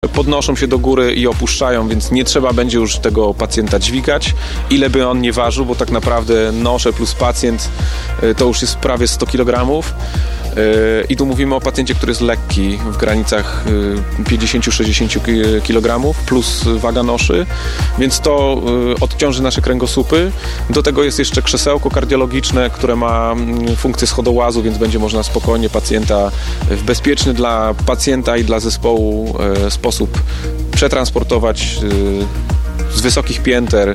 podnoszą się do góry i opuszczają, więc nie trzeba będzie już tego pacjenta dźwigać, ile by on nie ważył, bo tak naprawdę nosze plus pacjent to już jest prawie 100 kg. I tu mówimy o pacjencie, który jest lekki, w granicach 50-60 kg plus waga noszy, więc to odciąży nasze kręgosłupy. Do tego jest jeszcze krzesełko kardiologiczne, które ma funkcję schodołazu, więc będzie można spokojnie pacjenta w bezpieczny dla pacjenta i dla zespołu sposób przetransportować z wysokich pięter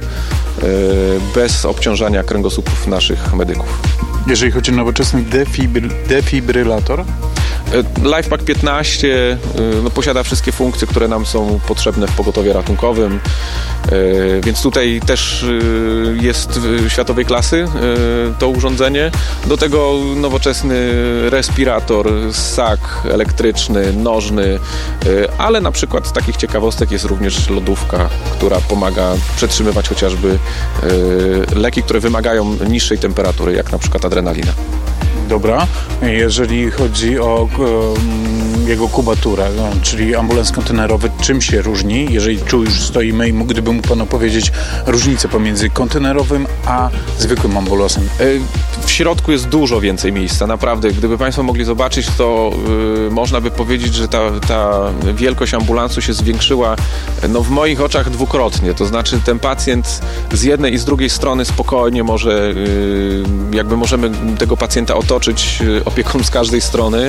bez obciążania kręgosłupów naszych medyków. Jeżeli chodzi o nowoczesny defibrylator? LifePak 15 posiada wszystkie funkcje, które nam są potrzebne w pogotowie ratunkowym, więc tutaj też jest światowej klasy to urządzenie. Do tego nowoczesny respirator, ssak elektryczny, nożny, ale na przykład z takich ciekawostek jest również lodówka, która pomaga przetrzymywać chociażby leki, które wymagają niższej temperatury, jak na przykład adrenalina. Dobra. Jeżeli chodzi o jego kubaturę, czyli ambulans kontenerowy, czym się różni? Jeżeli tu już stoimy i gdyby mógł Pan opowiedzieć różnicę pomiędzy kontenerowym a zwykłym ambulansem. W środku jest dużo więcej miejsca, naprawdę. Gdyby Państwo mogli zobaczyć, to można by powiedzieć, że ta wielkość ambulansu się zwiększyła w moich oczach dwukrotnie. To znaczy ten pacjent z jednej i z drugiej strony spokojnie może, możemy tego pacjenta otoczyć opieką z każdej strony.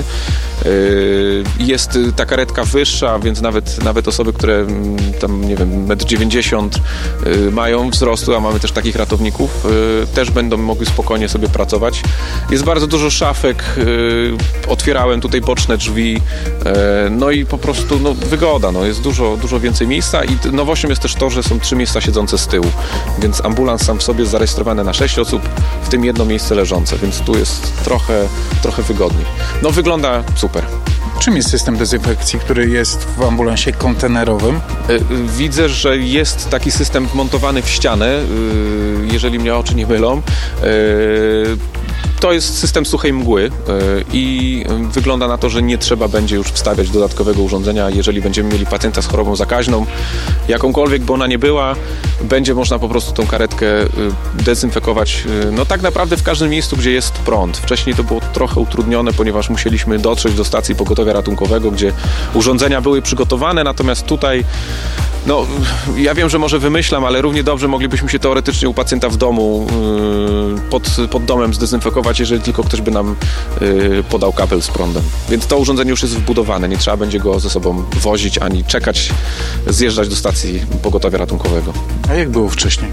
Jest ta karetka wyższa, więc nawet osoby, które tam, 1,90 m mają wzrostu, a mamy też takich ratowników, też będą mogły spokojnie sobie pracować. Jest bardzo dużo szafek, otwierałem tutaj boczne drzwi, i po prostu wygoda, jest dużo więcej miejsca i nowością jest też to, że są 3 miejsca siedzące z tyłu, więc ambulans sam w sobie jest zarejestrowany na 6 osób, w tym jedno miejsce leżące, więc tu jest trochę wygodniej. Wygląda super. Czym jest system dezynfekcji, który jest w ambulansie kontenerowym? Widzę, że jest taki system wmontowany w ścianę, jeżeli mnie oczy nie mylą. To jest system suchej mgły i wygląda na to, że nie trzeba będzie już wstawiać dodatkowego urządzenia. Jeżeli będziemy mieli pacjenta z chorobą zakaźną, jakąkolwiek by ona nie była, będzie można po prostu tą karetkę dezynfekować tak naprawdę w każdym miejscu, gdzie jest prąd. Wcześniej to było trochę utrudnione, ponieważ musieliśmy dotrzeć do stacji pogotowia ratunkowego, gdzie urządzenia były przygotowane, natomiast tutaj ja wiem, że może wymyślam, ale równie dobrze moglibyśmy się teoretycznie u pacjenta w domu pod domem zdezynfekować, jeżeli tylko ktoś by nam podał kabel z prądem. Więc to urządzenie już jest wbudowane, nie trzeba będzie go ze sobą wozić, ani czekać, zjeżdżać do stacji pogotowia ratunkowego. A jak było wcześniej?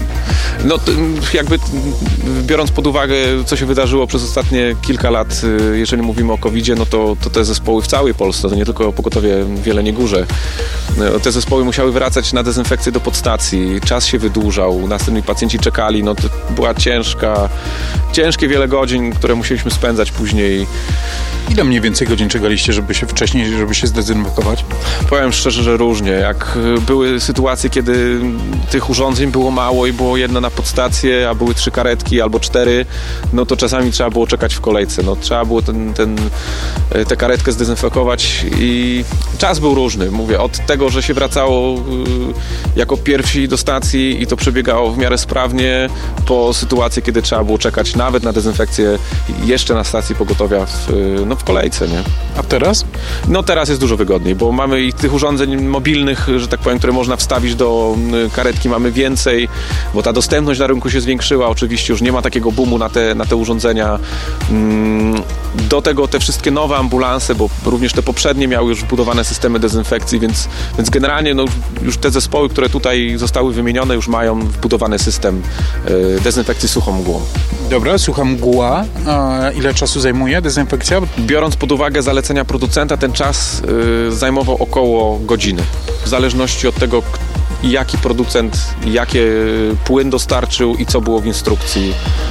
Biorąc pod uwagę, co się wydarzyło przez ostatnie kilka lat, jeżeli mówimy o COVID-zie, to te zespoły w całej Polsce, to nie tylko pogotowie w Jeleniej Górze, te zespoły musiały wracać na dezynfekcję do podstacji, czas się wydłużał, następni pacjenci czekali, to była ciężkie wiele godzin, które musieliśmy spędzać później. Ile mniej więcej godzin czekaliście, żeby się zdezynfekować? Powiem szczerze, że różnie. Jak były sytuacje, kiedy tych urządzeń było mało i było jedno na podstację, a były 3 karetki albo 4, to czasami trzeba było czekać w kolejce. Trzeba było tę karetkę zdezynfekować i czas był różny. Mówię, od tego, że się wracało jako pierwsi do stacji i to przebiegało w miarę sprawnie, po sytuację, kiedy trzeba było czekać nawet na dezynfekcję jeszcze na stacji pogotowia w kolejce, nie? A teraz? Teraz jest dużo wygodniej, bo mamy i tych urządzeń mobilnych, że tak powiem, które można wstawić do karetki, mamy więcej, bo ta dostępność na rynku się zwiększyła, oczywiście już nie ma takiego boomu na te urządzenia. Do tego te wszystkie nowe ambulanse, bo również te poprzednie miały już wbudowane systemy dezynfekcji, więc generalnie już te zespoły, które tutaj zostały wymienione, już mają wbudowany system dezynfekcji suchą mgłą. Dobra, sucha mgła. A ile czasu zajmuje dezynfekcja? Biorąc pod uwagę zalecenia producenta, ten czas zajmował około godziny. W zależności od tego, jaki producent, jakie płyn dostarczył i co było w instrukcji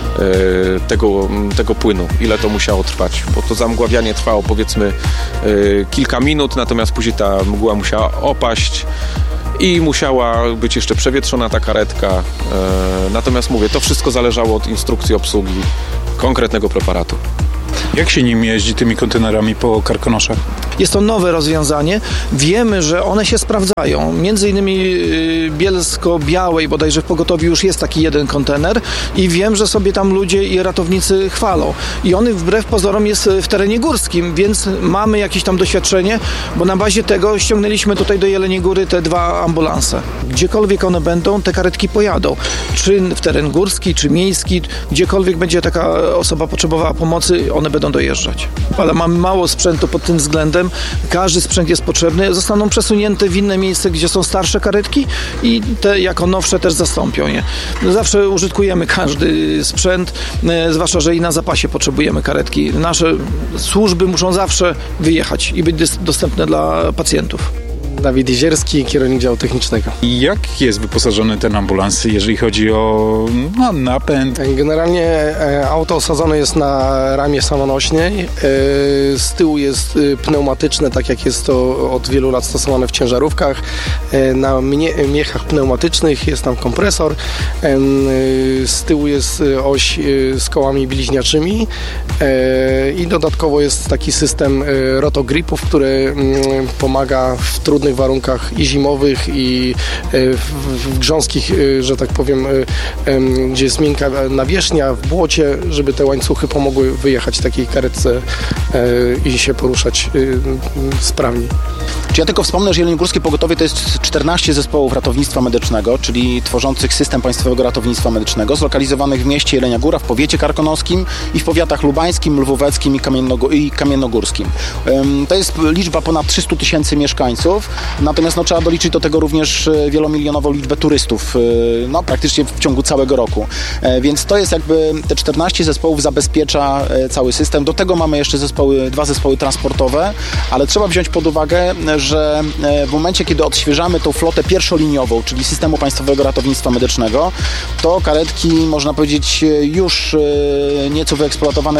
tego płynu, ile to musiało trwać, bo to zamgławianie trwało powiedzmy kilka minut, natomiast później ta mgła musiała opaść i musiała być jeszcze przewietrzona ta karetka. Natomiast mówię, to wszystko zależało od instrukcji obsługi konkretnego preparatu. Jak się nim jeździ tymi kontenerami po Karkonoszach? Jest to nowe rozwiązanie. Wiemy, że one się sprawdzają. Między innymi Bielsko-Białej, bodajże w pogotowiu już jest taki jeden kontener i wiem, że sobie tam ludzie i ratownicy chwalą. I on wbrew pozorom jest w terenie górskim, więc mamy jakieś tam doświadczenie, bo na bazie tego ściągnęliśmy tutaj do Jeleniej Góry te 2 ambulanse. Gdziekolwiek one będą, te karetki pojadą. Czy w teren górski, czy miejski, gdziekolwiek będzie taka osoba potrzebowała pomocy, one będą dojeżdżać. Ale mamy mało sprzętu pod tym względem. Każdy sprzęt jest potrzebny. Zostaną przesunięte w inne miejsce, gdzie są starsze karetki i te jako nowsze też zastąpią je. Zawsze użytkujemy każdy sprzęt, zwłaszcza, że i na zapasie potrzebujemy karetki. Nasze służby muszą zawsze wyjechać i być dostępne dla pacjentów. Dawid Izierski, kierownik działu technicznego. Jak jest wyposażony ten ambulans, jeżeli chodzi o napęd? Generalnie auto osadzone jest na ramie samonośnej. Z tyłu jest pneumatyczne, tak jak jest to od wielu lat stosowane w ciężarówkach. Na miechach pneumatycznych jest tam kompresor. Z tyłu jest oś z kołami bliźniaczymi i dodatkowo jest taki system rotogripów, który pomaga w trudnych warunkach i zimowych, i w grząskich, że tak powiem, gdzie jest miękka nawierzchnia, w błocie, żeby te łańcuchy pomogły wyjechać takiej karetce i się poruszać sprawniej. Czy ja tylko wspomnę, że Jeleniogórskie Pogotowie to jest 14 zespołów ratownictwa medycznego, czyli tworzących system Państwowego Ratownictwa Medycznego, zlokalizowanych w mieście Jelenia Góra, w powiecie karkonoskim i w powiatach lubańskim, lwóweckim i kamiennogórskim. To jest liczba ponad 300 000 mieszkańców, natomiast trzeba doliczyć do tego również wielomilionową liczbę turystów, praktycznie w ciągu całego roku. Więc to jest jakby te 14 zespołów zabezpiecza cały system. Do tego mamy jeszcze 2 zespoły transportowe, ale trzeba wziąć pod uwagę, że w momencie, kiedy odświeżamy tą flotę pierwszoliniową, czyli systemu Państwowego Ratownictwa Medycznego, to karetki, można powiedzieć, już nieco wyeksploatowane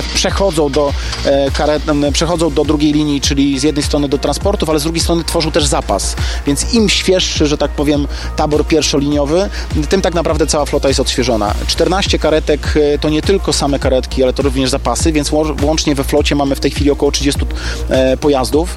przechodzą do drugiej linii, czyli z jednej strony do transportów, ale z drugiej strony tworzą też zapas. Więc im świeższy, że tak powiem, tabor pierwszoliniowy, tym tak naprawdę cała flota jest odświeżona. 14 karetek to nie tylko same karetki, ale to również zapasy, więc łącznie we flocie mamy w tej chwili około 30 pojazdów.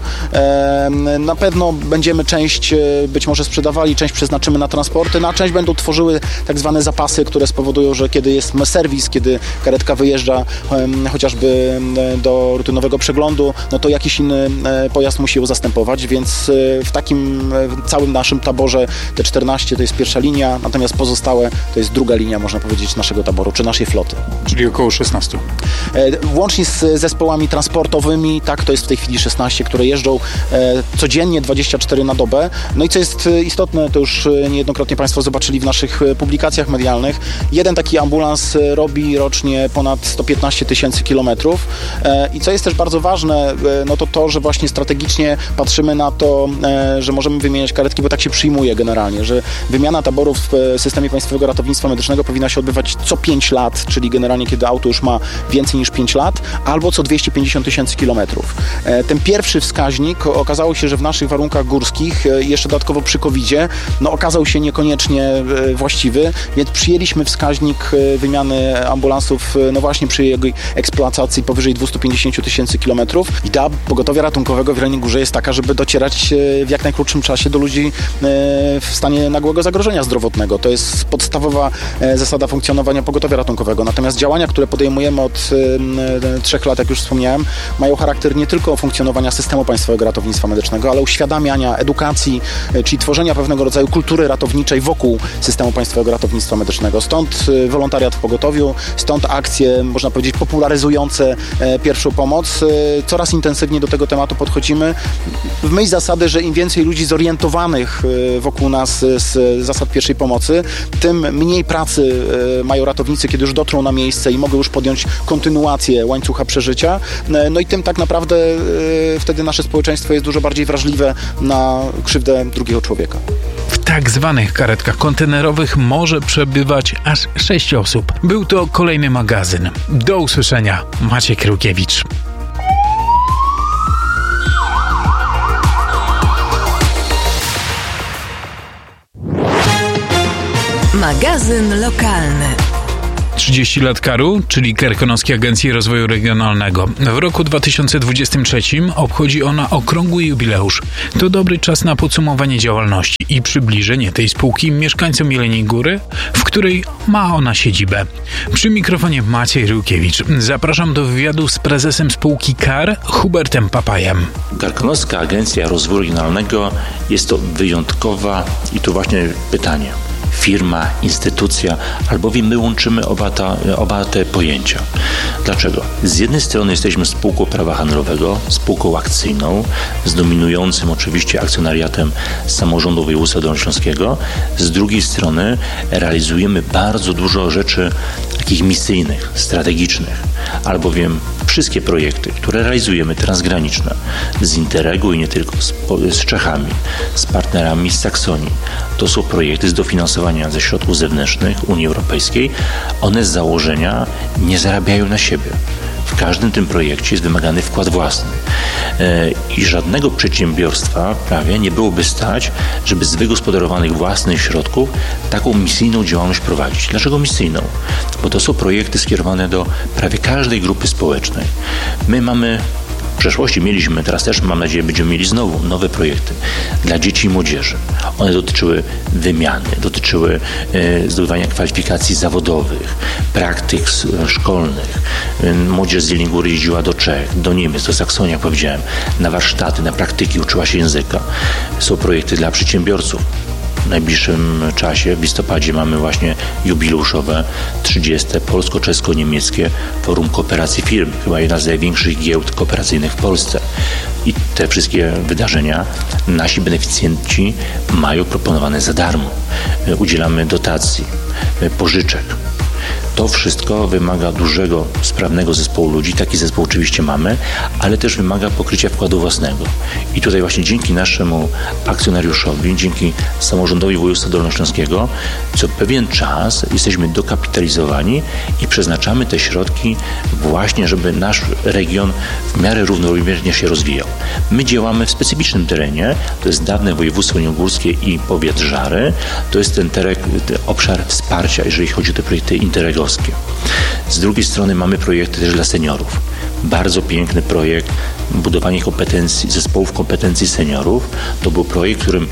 Na pewno będziemy część być może sprzedawali, część przeznaczymy na transporty, a część będą tworzyły tak zwane zapasy, które spowodują, że kiedy jest serwis, kiedy karetka wyjeżdża chociażby do rutynowego przeglądu, to jakiś inny pojazd musi ją zastępować, więc w takim całym naszym taborze te 14 to jest pierwsza linia, natomiast pozostałe to jest druga linia, można powiedzieć, naszego taboru, czy naszej floty. Czyli około 16. Łącznie z zespołami transportowymi, tak, to jest w tej chwili 16, które jeżdżą codziennie 24 na dobę. No i co jest istotne, to już niejednokrotnie Państwo zobaczyli w naszych publikacjach medialnych, jeden taki ambulans robi rocznie ponad 115 000 kilometrów. I co jest też bardzo ważne, to, że właśnie strategicznie patrzymy na to, że możemy wymieniać karetki, bo tak się przyjmuje generalnie, że wymiana taborów w systemie Państwowego Ratownictwa Medycznego powinna się odbywać co 5 lat, czyli generalnie kiedy auto już ma więcej niż 5 lat, albo co 250 000 kilometrów. Ten pierwszy wskaźnik okazało się, że w naszych warunkach górskich, jeszcze dodatkowo przy COVID-zie, okazał się niekoniecznie właściwy, więc przyjęliśmy wskaźnik wymiany ambulansów, właśnie przy jego eksploatacji powyżej 250 000 kilometrów. Idea pogotowia ratunkowego w Jeleniej Górze jest taka, żeby docierać w jak najkrótszym czasie do ludzi w stanie nagłego zagrożenia zdrowotnego. To jest podstawowa zasada funkcjonowania pogotowia ratunkowego. Natomiast działania, które podejmujemy od 3 lat, jak już wspomniałem, mają charakter nie tylko funkcjonowania systemu Państwowego Ratownictwa Medycznego, ale uświadamiania, edukacji, czyli tworzenia pewnego rodzaju kultury ratowniczej wokół systemu Państwowego Ratownictwa Medycznego. Stąd wolontariat w pogotowiu, stąd akcje, można powiedzieć, popularyzujące pierwszą pomoc. Coraz intensywniej do tego tematu podchodzimy. W myśl zasady, że im więcej ludzi zorientowanych wokół nas z zasad pierwszej pomocy, tym mniej pracy mają ratownicy, kiedy już dotrą na miejsce i mogą już podjąć kontynuację łańcucha przeżycia. No i tym tak naprawdę wtedy nasze społeczeństwo jest dużo bardziej wrażliwe na krzywdę drugiego człowieka. W tak zwanych karetkach kontenerowych może przebywać aż 6 osób. Był to kolejny magazyn. Do usłyszenia. Maciej Kryłkiewicz. Magazyn lokalny. 30 lat KAR-u, czyli Karkonoskiej Agencji Rozwoju Regionalnego. W roku 2023 obchodzi ona okrągły jubileusz. To dobry czas na podsumowanie działalności i przybliżenie tej spółki mieszkańcom Jeleniej Góry, w której ma ona siedzibę. Przy mikrofonie Maciej Ryłkiewicz. Zapraszam do wywiadu z prezesem spółki KAR, Hubertem Papajem. Karkonoska Agencja Rozwoju Regionalnego jest to wyjątkowa, i tu właśnie pytanie, firma, instytucja, albowiem my łączymy oba te pojęcia. Dlaczego? Z jednej strony jesteśmy spółką prawa handlowego, spółką akcyjną, z dominującym oczywiście akcjonariatem samorządu województwa dolnośląskiego. Z drugiej strony realizujemy bardzo dużo rzeczy takich misyjnych, strategicznych, albowiem wszystkie projekty, które realizujemy transgraniczne z Interregu i nie tylko, z Czechami, z partnerami z Saksonii, to są projekty z dofinansowania ze środków zewnętrznych Unii Europejskiej. One z założenia nie zarabiają na siebie. W każdym tym projekcie jest wymagany wkład własny. I żadnego przedsiębiorstwa prawie nie byłoby stać, żeby z wygospodarowanych własnych środków taką misyjną działalność prowadzić. Dlaczego misyjną? Bo to są projekty skierowane do prawie każdej grupy społecznej. My mamy w przeszłości mieliśmy, teraz też mam nadzieję będziemy mieli znowu nowe projekty dla dzieci i młodzieży. One dotyczyły wymiany, dotyczyły zdobywania kwalifikacji zawodowych, praktyk szkolnych. Młodzież z Jeleniej Góry jeździła do Czech, do Niemiec, do Saksonii, jak powiedziałem, na warsztaty, na praktyki, uczyła się języka. Są projekty dla przedsiębiorców. W najbliższym czasie, w listopadzie, mamy właśnie jubileuszowe 30. polsko-czesko-niemieckie Forum Kooperacji Firm, chyba jedna z największych giełd kooperacyjnych w Polsce. I te wszystkie wydarzenia nasi beneficjenci mają proponowane za darmo. Udzielamy dotacji, pożyczek. To wszystko wymaga dużego, sprawnego zespołu ludzi. Taki zespół oczywiście mamy, ale też wymaga pokrycia wkładu własnego. I tutaj właśnie dzięki naszemu akcjonariuszowi, dzięki samorządowi województwa dolnośląskiego, co pewien czas jesteśmy dokapitalizowani i przeznaczamy te środki właśnie, żeby nasz region w miarę równomiernie się rozwijał. My działamy w specyficznym terenie, to jest dawne województwo jeleniogórskie i powiat Żary, to jest ten obszar wsparcia, jeżeli chodzi o te projekty interregowskie. Z drugiej strony mamy projekty też dla seniorów. Bardzo piękny projekt budowanie kompetencji, zespołów kompetencji seniorów. To był projekt, w którym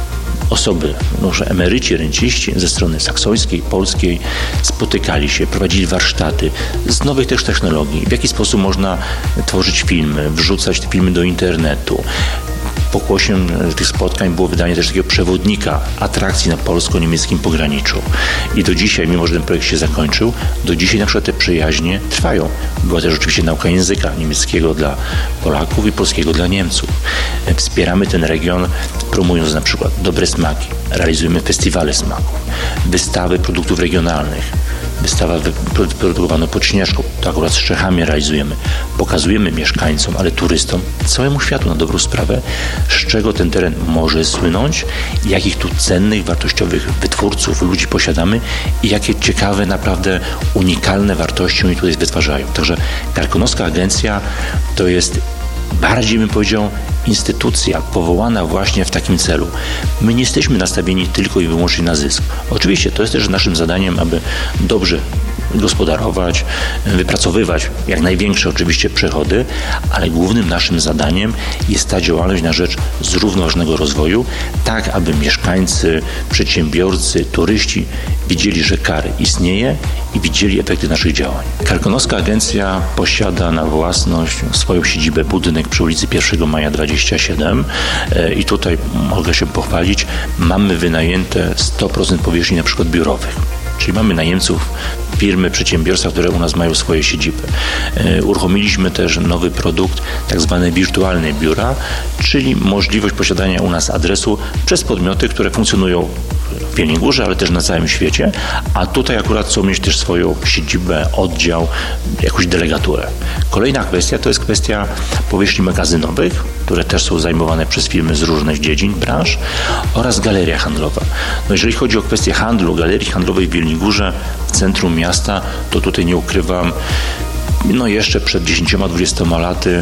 osoby, emeryci, renciści ze strony saksońskiej, polskiej spotykali się, prowadzili warsztaty z nowych też technologii. W jaki sposób można tworzyć filmy, wrzucać te filmy do internetu. Pokłosiem tych spotkań było wydanie też takiego przewodnika atrakcji na polsko-niemieckim pograniczu. I do dzisiaj, mimo że ten projekt się zakończył, do dzisiaj na przykład te przyjaźnie trwają. Była też oczywiście nauka języka niemieckiego dla Polaków i polskiego dla Niemców. Wspieramy ten region, promując na przykład dobre smaki. Realizujemy festiwale smaków, wystawy produktów regionalnych. Wystawa produkowana pod Śnieżką, to akurat z Czechami realizujemy. Pokazujemy mieszkańcom, ale turystom, całemu światu na dobrą sprawę, z czego ten teren może słynąć, jakich tu cennych, wartościowych wytwórców, ludzi posiadamy i jakie ciekawe, naprawdę unikalne wartości oni tutaj wytwarzają. Także Karkonoska Agencja to jest bardziej, bym powiedział, instytucja powołana właśnie w takim celu. My nie jesteśmy nastawieni tylko i wyłącznie na zysk. Oczywiście to jest też naszym zadaniem, aby dobrze gospodarować, wypracowywać jak największe oczywiście przychody, ale głównym naszym zadaniem jest ta działalność na rzecz zrównoważonego rozwoju, tak aby mieszkańcy, przedsiębiorcy, turyści widzieli, że KAR istnieje i widzieli efekty naszych działań. Karkonoska Agencja posiada na własność swoją siedzibę, budynek przy ulicy 1 Maja 27 i tutaj mogę się pochwalić, mamy wynajęte 100% powierzchni na przykład biurowych. Czyli mamy najemców, firmy, przedsiębiorstwa, które u nas mają swoje siedziby. Uruchomiliśmy też nowy produkt, tak zwane wirtualne biura, czyli możliwość posiadania u nas adresu przez podmioty, które funkcjonują w Jeleniej Górze, ale też na całym świecie, a tutaj akurat chcą mieć też swoją siedzibę, oddział, jakąś delegaturę. Kolejna kwestia to jest kwestia powierzchni magazynowych, które też są zajmowane przez firmy z różnych dziedzin, branż oraz galeria handlowa. No jeżeli chodzi o kwestię handlu, galerii handlowej w Jeleniej Górze, w centrum miasta, to tutaj nie ukrywam, jeszcze przed 10-20 laty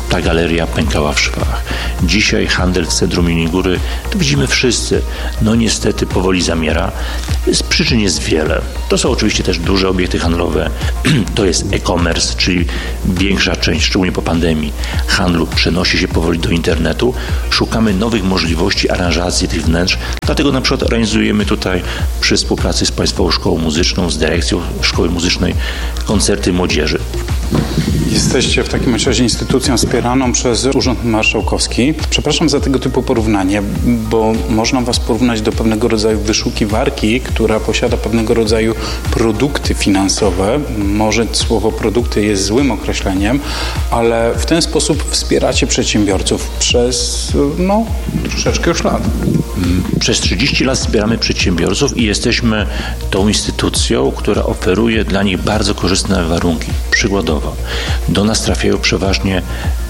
ta galeria pękała w szwach. Dzisiaj handel w centrum Jeleniej Góry, to widzimy wszyscy, no niestety powoli zamiera. Z przyczyn jest wiele. To są oczywiście też duże obiekty handlowe, to jest e-commerce, czyli większa część, szczególnie po pandemii, handlu przenosi się powoli do internetu. Szukamy nowych możliwości aranżacji tych wnętrz, dlatego na przykład organizujemy tutaj przy współpracy z Państwową Szkołą Muzyczną, z dyrekcją Szkoły Muzycznej koncerty młodzieży. Jesteście w takim razie instytucją wspieraną przez Urząd Marszałkowski. Przepraszam za tego typu porównanie, bo można was porównać do pewnego rodzaju wyszukiwarki, która posiada pewnego rodzaju produkty finansowe. Może słowo produkty jest złym określeniem, ale w ten sposób wspieracie przedsiębiorców przez, troszeczkę już lat. Przez 30 lat wspieramy przedsiębiorców i jesteśmy tą instytucją, która oferuje dla nich bardzo korzystne warunki. Przykładowo, do nas trafiają przeważnie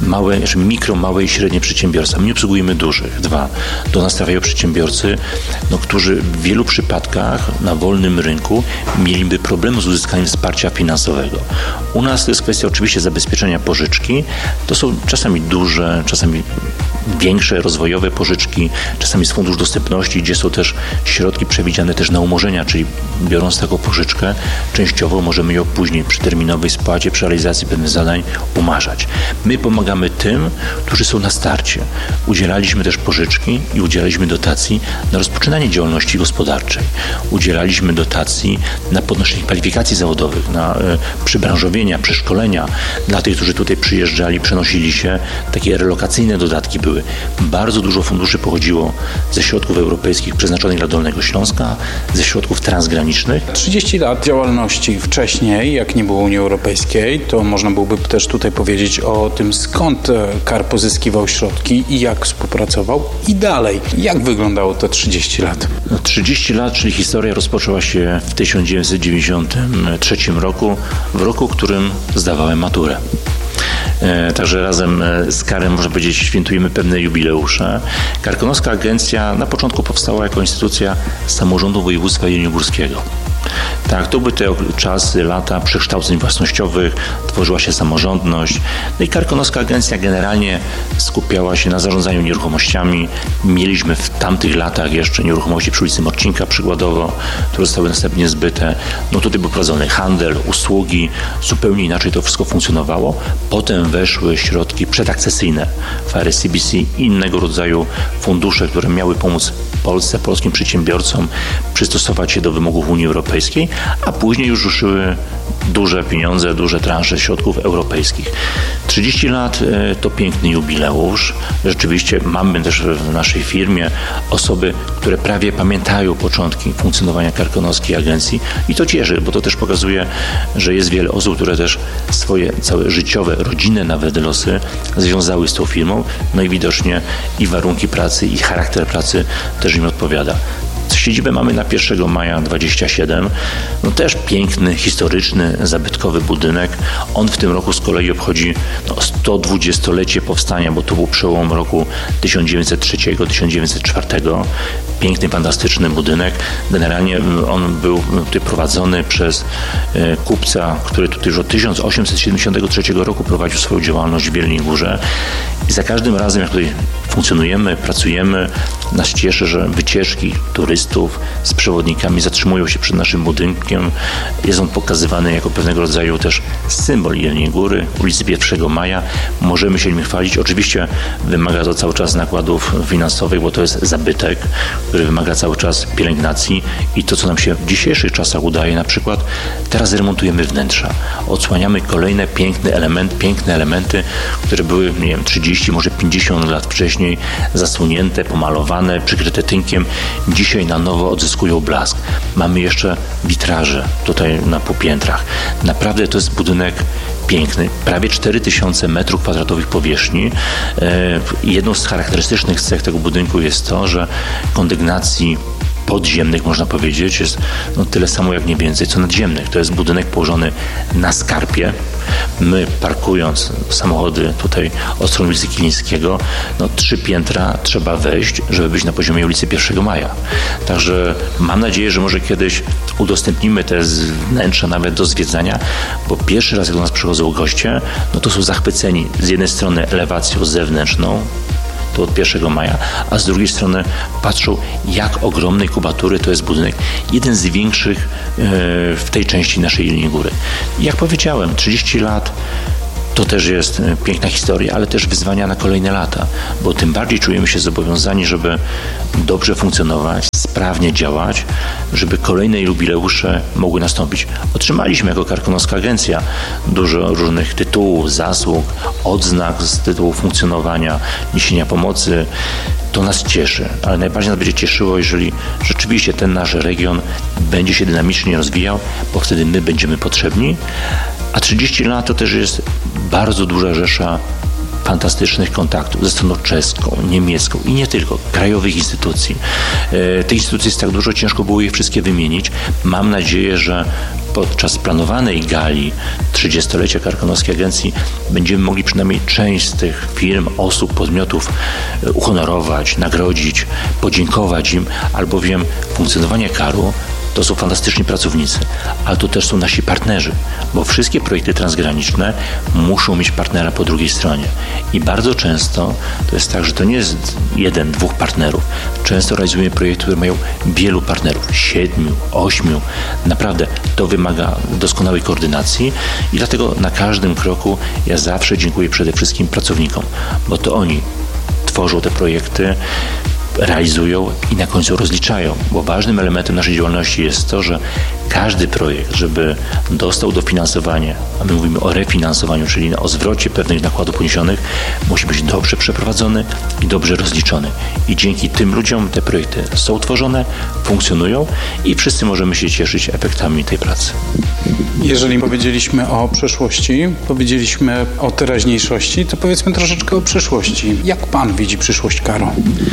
małe i średnie przedsiębiorstwa. My nie obsługujemy dużych. 2. Do nas trafiają przedsiębiorcy, którzy w wielu przypadkach na wolnym rynku mieliby problemy z uzyskaniem wsparcia finansowego. U nas to jest kwestia oczywiście zabezpieczenia pożyczki. To są czasami duże, czasami większe, rozwojowe pożyczki, czasami z Funduszu Dostępności, gdzie są też środki przewidziane też na umorzenia, czyli biorąc taką pożyczkę, częściowo możemy ją później przy terminowej spłacie, przy realizacji pewnych zadań umarzać. My pomagamy tym, którzy są na starcie. Udzielaliśmy też pożyczki i udzielaliśmy dotacji na rozpoczynanie działalności gospodarczej. Udzielaliśmy dotacji na podnoszenie kwalifikacji zawodowych, na przybranżowienia, przeszkolenia dla tych, którzy tutaj przyjeżdżali, przenosili się. Takie relokacyjne dodatki były. Bardzo dużo funduszy pochodziło ze środków europejskich przeznaczonych dla Dolnego Śląska, ze środków transgranicznych. 30 lat działalności wcześniej, jak nie było Unii Europejskiej, to można byłoby też tutaj powiedzieć o tym, skąd KAR pozyskiwał środki i jak współpracował i dalej. Jak wyglądało to 30 lat? 30 lat, czyli historia rozpoczęła się w 1993 roku, w roku, w którym zdawałem maturę. Także razem z KAR-em, można powiedzieć, świętujemy pewne jubileusze. Karkonoska Agencja na początku powstała jako instytucja samorządu województwa jeleniogórskiego. Tak, to były te czasy, lata przekształceń własnościowych, tworzyła się samorządność. No i Karkonoska Agencja generalnie skupiała się na zarządzaniu nieruchomościami. Mieliśmy w tamtych latach jeszcze nieruchomości przy ulicy Morcinka przykładowo, które zostały następnie zbyte. Tutaj był prowadzony handel, usługi, zupełnie inaczej to wszystko funkcjonowało. Potem weszły środki przedakcesyjne w RSCBC i innego rodzaju fundusze, które miały pomóc Polsce, polskim przedsiębiorcom przystosować się do wymogów Unii Europejskiej, a później już ruszyły duże pieniądze, duże transze środków europejskich. 30 lat to piękny jubileusz. Rzeczywiście mamy też w naszej firmie osoby, które prawie pamiętają początki funkcjonowania Karkonoskiej Agencji i to cieszy, bo to też pokazuje, że jest wiele osób, które też swoje całe życiowe, rodzinne nawet losy związały z tą firmą, no i widocznie i warunki pracy, i charakter pracy też im odpowiada. Siedzibę mamy na 1 maja 27. Też piękny, historyczny, zabytkowy budynek. On w tym roku z kolei obchodzi 120-lecie powstania, bo to był przełom roku 1903-1904. Piękny, fantastyczny budynek. Generalnie on był tutaj prowadzony przez kupca, który tutaj już od 1873 roku prowadził swoją działalność w Jeleniej Górze. I za każdym razem, jak tutaj funkcjonujemy, pracujemy, nas cieszy, że wycieczki turystów z przewodnikami zatrzymują się przed naszym budynkiem. Jest on pokazywany jako pewnego rodzaju też symbol Jeleniej Góry, ulicy 1 Maja. Możemy się nim chwalić. Oczywiście wymaga to cały czas nakładów finansowych, bo to jest zabytek, który wymaga cały czas pielęgnacji i to, co nam się w dzisiejszych czasach udaje, na przykład teraz remontujemy wnętrza. Odsłaniamy kolejne piękne elementy, które były, 30, może 50 lat wcześniej zasłonięte, pomalowane, przykryte tynkiem. Dzisiaj na nowo odzyskują blask. Mamy jeszcze witraże tutaj na półpiętrach. Naprawdę to jest budynek piękny. Prawie 4000 m2 powierzchni. Jedną z charakterystycznych cech tego budynku jest to, że kondygnacji podziemnych, można powiedzieć, jest tyle samo jak nie więcej, co nadziemnych. To jest budynek położony na skarpie. My, parkując samochody tutaj od strony ulicy Kilińskiego, 3 piętra trzeba wejść, żeby być na poziomie ulicy 1 Maja. Także mam nadzieję, że może kiedyś udostępnimy te wnętrza nawet do zwiedzania, bo pierwszy raz, jak do nas przychodzą goście, to są zachwyceni z jednej strony elewacją zewnętrzną, to od 1 maja, a z drugiej strony patrzą, jak ogromnej kubatury to jest budynek. Jeden z większych w tej części naszej Jeleniej Góry. Jak powiedziałem, 30 lat to też jest piękna historia, ale też wyzwania na kolejne lata, bo tym bardziej czujemy się zobowiązani, żeby dobrze funkcjonować, sprawnie działać, żeby kolejne jubileusze mogły nastąpić. Otrzymaliśmy jako Karkonoska Agencja dużo różnych tytułów, zasług, odznak z tytułu funkcjonowania, niesienia pomocy. To nas cieszy, ale najbardziej nas będzie cieszyło, jeżeli rzeczywiście ten nasz region będzie się dynamicznie rozwijał, bo wtedy my będziemy potrzebni. A 30 lat to też jest bardzo duża rzesza fantastycznych kontaktów ze stroną czeską, niemiecką i nie tylko, krajowych instytucji. Tych instytucji jest tak dużo, ciężko było je wszystkie wymienić. Mam nadzieję, że podczas planowanej gali 30-lecia Karkonoskiej Agencji będziemy mogli przynajmniej część z tych firm, osób, podmiotów uhonorować, nagrodzić, podziękować im, albowiem funkcjonowanie KAR-u to są fantastyczni pracownicy, ale to też są nasi partnerzy, bo wszystkie projekty transgraniczne muszą mieć partnera po drugiej stronie. I bardzo często to jest tak, że to nie jest 1, 2 partnerów. Często realizujemy projekty, które mają wielu partnerów, 7, 8. Naprawdę to wymaga doskonałej koordynacji i dlatego na każdym kroku ja zawsze dziękuję przede wszystkim pracownikom, bo to oni tworzą te projekty, realizują i na końcu rozliczają, bo ważnym elementem naszej działalności jest to, że każdy projekt, żeby dostał dofinansowanie, a my mówimy o refinansowaniu, czyli o zwrocie pewnych nakładów poniesionych, musi być dobrze przeprowadzony i dobrze rozliczony. I dzięki tym ludziom te projekty są tworzone, funkcjonują i wszyscy możemy się cieszyć efektami tej pracy. Jeżeli powiedzieliśmy o przeszłości, powiedzieliśmy o teraźniejszości, to powiedzmy troszeczkę o przyszłości. Jak pan widzi przyszłość KAR-u?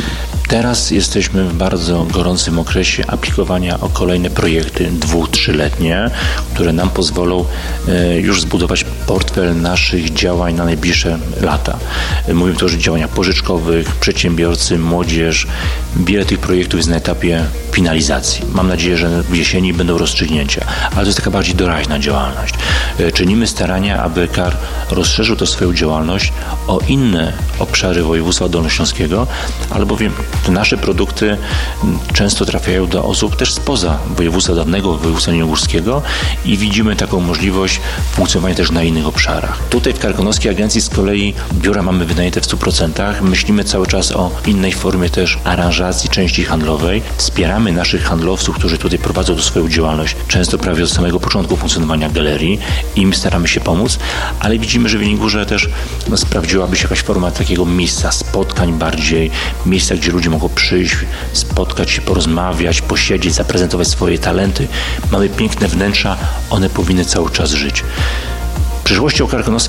Teraz jesteśmy w bardzo gorącym okresie aplikowania o kolejne projekty 2-3-letnie, które nam pozwolą już zbudować portfel naszych działań na najbliższe lata. Mówimy tu o działaniach pożyczkowych, przedsiębiorcy, młodzież. Wiele tych projektów jest na etapie finalizacji. Mam nadzieję, że w jesieni będą rozstrzygnięcia, ale to jest taka bardziej doraźna działalność. Czynimy starania, aby KAR rozszerzył to swoją działalność o inne obszary województwa dolnośląskiego, albowiem te nasze produkty często trafiają do osób też spoza województwa dawnego, województwa jeleniogórskiego i widzimy taką możliwość funkcjonowania też na innych obszarach. Tutaj w Karkonoskiej Agencji z kolei biura mamy wynajęte w 100%. Myślimy cały czas o innej formie też aranżacji części handlowej. Wspieramy naszych handlowców, którzy tutaj prowadzą do swoją działalność, często prawie od samego początku funkcjonowania galerii. Im staramy się pomóc, ale widzimy, że w Jeleniej Górze też sprawdziłaby się jakaś forma takiego miejsca spotkań bardziej, miejsca, gdzie ludzie mogą przyjść, spotkać się, porozmawiać, posiedzieć, zaprezentować swoje talenty. Mamy piękne wnętrza, one powinny cały czas żyć. Przyszłość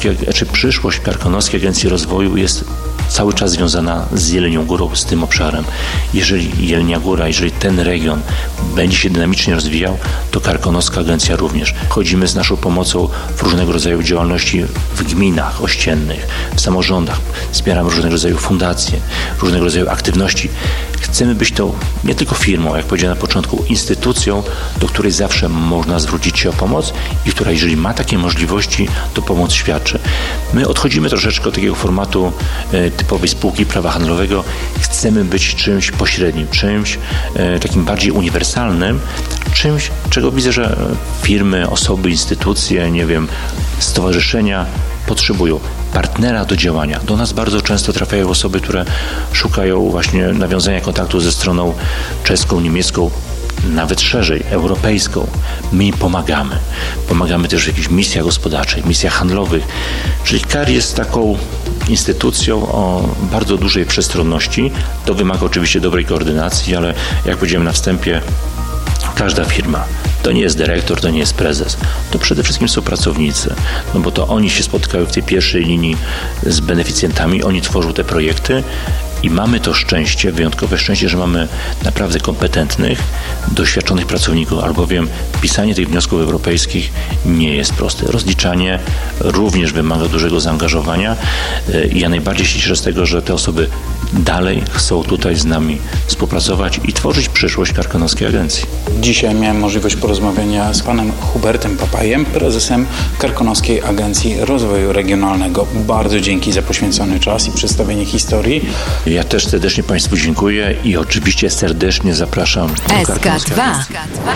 Karkonoskiej Agencji Rozwoju jest cały czas związana z Jelenią Górą, z tym obszarem. Jeżeli Jelenia Góra, jeżeli ten region będzie się dynamicznie rozwijał, to Karkonoska Agencja również. Chodzimy z naszą pomocą w różnego rodzaju działalności w gminach ościennych, w samorządach. Wspieramy różnego rodzaju fundacje, różnego rodzaju aktywności. Chcemy być tą nie tylko firmą, jak powiedziałem na początku, instytucją, do której zawsze można zwrócić się o pomoc i która, jeżeli ma takie możliwości, to pomoc świadczy. My odchodzimy troszeczkę od takiego formatu typowej spółki prawa handlowego. Chcemy być czymś pośrednim, czymś takim bardziej uniwersalnym, czymś, czego widzę, że firmy, osoby, instytucje, nie wiem, stowarzyszenia potrzebują partnera do działania. Do nas bardzo często trafiają osoby, które szukają właśnie nawiązania kontaktu ze stroną czeską, niemiecką, nawet szerzej, europejską. My im pomagamy. Pomagamy też w jakichś misjach gospodarczych, misjach handlowych. Czyli KAR jest taką instytucją o bardzo dużej przestronności. To wymaga oczywiście dobrej koordynacji, ale jak powiedziałem na wstępie, każda firma to nie jest dyrektor, to nie jest prezes. To przede wszystkim są pracownicy, no bo to oni się spotkają w tej pierwszej linii z beneficjentami, oni tworzą te projekty I mamy to szczęście, wyjątkowe szczęście, że mamy naprawdę kompetentnych, doświadczonych pracowników, albowiem pisanie tych wniosków europejskich nie jest proste. Rozliczanie również wymaga dużego zaangażowania i ja najbardziej się cieszę z tego, że te osoby dalej chcą tutaj z nami współpracować i tworzyć przyszłość Karkonoskiej Agencji. Dzisiaj miałem możliwość porozmawiania z panem Hubertem Papajem, prezesem Karkonoskiej Agencji Rozwoju Regionalnego. Bardzo dzięki za poświęcony czas i przedstawienie historii. Ja też serdecznie Państwu dziękuję i oczywiście serdecznie zapraszam do Karkonoskiej Agencji.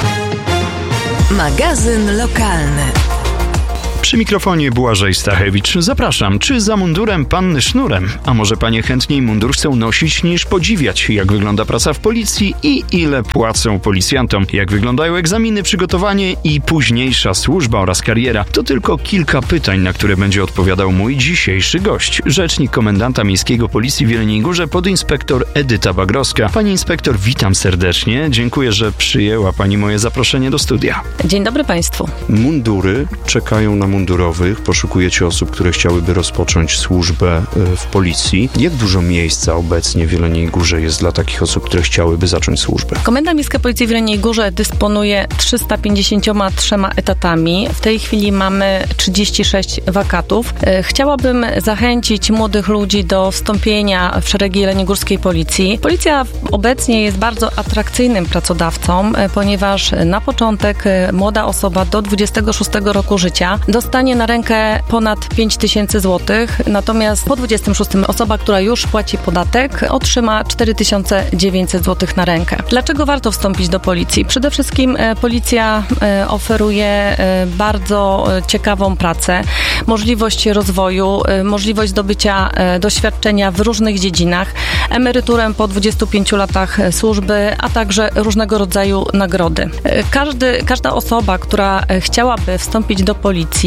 Magazyn lokalny. Przy mikrofonie Błażej Stachewicz. Zapraszam. Czy za mundurem panny sznurem? A może panie chętniej mundur chcą nosić niż podziwiać, jak wygląda praca w policji i ile płacą policjantom? Jak wyglądają egzaminy, przygotowanie i późniejsza służba oraz kariera? To tylko kilka pytań, na które będzie odpowiadał mój dzisiejszy gość. Rzecznik komendanta miejskiego policji w Jeleniej Górze, podinspektor Edyta Bagrowska. Pani inspektor, witam serdecznie. Dziękuję, że przyjęła pani moje zaproszenie do studia. Dzień dobry Państwu. Mundury czekają na mundurowych, poszukujecie osób, które chciałyby rozpocząć służbę w policji. Jak dużo miejsca obecnie w Jeleniej Górze jest dla takich osób, które chciałyby zacząć służbę? Komenda Miejska Policji w Jeleniej Górze dysponuje 353 etatami. W tej chwili mamy 36 wakatów. Chciałabym zachęcić młodych ludzi do wstąpienia w szeregi jeleniogórskiej policji. Policja obecnie jest bardzo atrakcyjnym pracodawcą, ponieważ na początek młoda osoba do 26 roku życia dostanie na rękę ponad 5000 zł, natomiast po 26 osoba, która już płaci podatek, otrzyma 4900 zł na rękę. Dlaczego warto wstąpić do policji? Przede wszystkim policja oferuje bardzo ciekawą pracę, możliwość rozwoju, możliwość zdobycia doświadczenia w różnych dziedzinach, emeryturę po 25 latach służby, a także różnego rodzaju nagrody. Każda osoba, która chciałaby wstąpić do policji,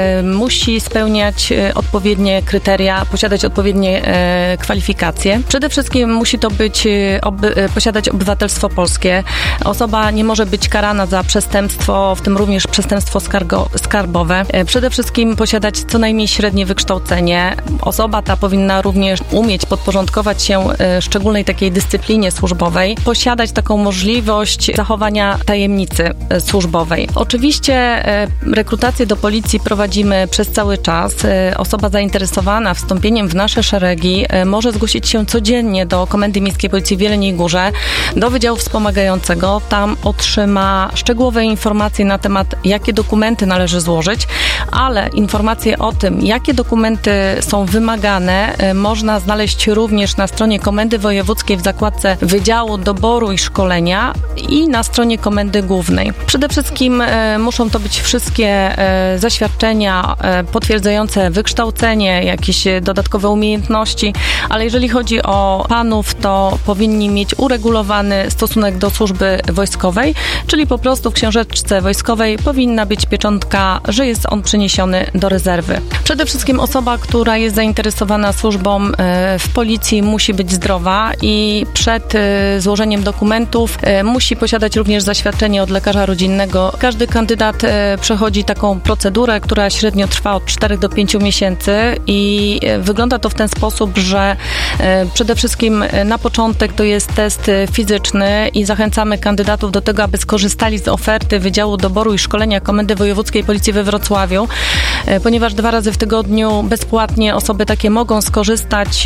musi spełniać odpowiednie kryteria, posiadać odpowiednie kwalifikacje. Przede wszystkim musi to być posiadać obywatelstwo polskie. Osoba nie może być karana za przestępstwo, w tym również przestępstwo skarbowe. Przede wszystkim posiadać co najmniej średnie wykształcenie. Osoba ta powinna również umieć podporządkować się szczególnej takiej dyscyplinie służbowej, posiadać taką możliwość zachowania tajemnicy służbowej. Oczywiście rekrutację do policji prowadzimy przez cały czas. Osoba zainteresowana wstąpieniem w nasze szeregi może zgłosić się codziennie do Komendy Miejskiej Policji w Jeleniej Górze, do Wydziału Wspomagającego. Tam otrzyma szczegółowe informacje na temat, jakie dokumenty należy złożyć, ale informacje o tym, jakie dokumenty są wymagane, można znaleźć również na stronie Komendy Wojewódzkiej w zakładce Wydziału Doboru i Szkolenia i na stronie Komendy Głównej. Przede wszystkim muszą to być wszystkie zaświadczenia potwierdzające wykształcenie, jakieś dodatkowe umiejętności, ale jeżeli chodzi o panów, to powinni mieć uregulowany stosunek do służby wojskowej, czyli po prostu w książeczce wojskowej powinna być pieczątka, że jest on przeniesiony do rezerwy. Przede wszystkim osoba, która jest zainteresowana służbą w policji, musi być zdrowa i przed złożeniem dokumentów musi posiadać również zaświadczenie od lekarza rodzinnego. Każdy kandydat przechodzi taką procedurę, która średnio trwa od 4 do 5 miesięcy i wygląda to w ten sposób, że przede wszystkim na początek to jest test fizyczny i zachęcamy kandydatów do tego, aby skorzystali z oferty Wydziału Doboru i Szkolenia Komendy Wojewódzkiej Policji we Wrocławiu, ponieważ 2 razy w tygodniu bezpłatnie osoby takie mogą skorzystać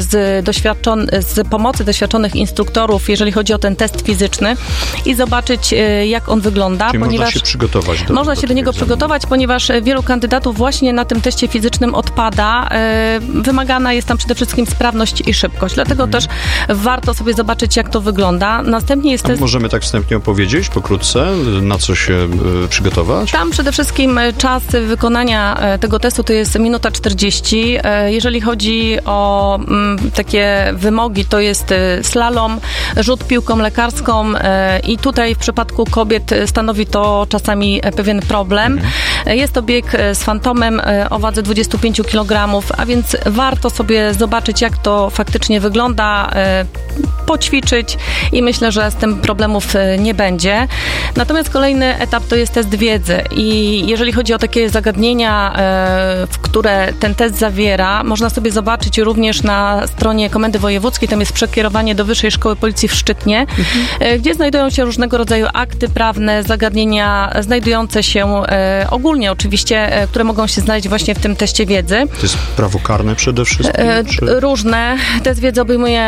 z pomocy doświadczonych instruktorów, jeżeli chodzi o ten test fizyczny i zobaczyć, jak on wygląda. Czyli można się przygotować do niego przygotować, ponieważ wielu kandydatów właśnie na tym teście fizycznym odpada. Wymagana jest tam przede wszystkim sprawność i szybkość. Dlatego też warto sobie zobaczyć, jak to wygląda. Następnie jest test... Możemy tak wstępnie opowiedzieć pokrótce, na co się przygotować? Tam przede wszystkim czas wykonania tego testu to jest 1:40. Jeżeli chodzi o takie wymogi, to jest slalom, rzut piłką lekarską i tutaj w przypadku kobiet stanowi to czasami pewien problem. Jest to bieg z fantomem o wadze 25 kg, a więc warto sobie zobaczyć, jak to faktycznie wygląda, poćwiczyć i myślę, że z tym problemów nie będzie. Natomiast kolejny etap to jest test wiedzy i jeżeli chodzi o takie zagadnienia, które ten test zawiera, można sobie zobaczyć również na stronie Komendy Wojewódzkiej, tam jest przekierowanie do Wyższej Szkoły Policji w Szczytnie, gdzie znajdują się różnego rodzaju akty prawne, zagadnienia znajdujące się ogólnie oczywiście, które mogą się znaleźć właśnie w tym teście wiedzy. To jest prawo karne przede wszystkim? Różne. Test wiedzy obejmuje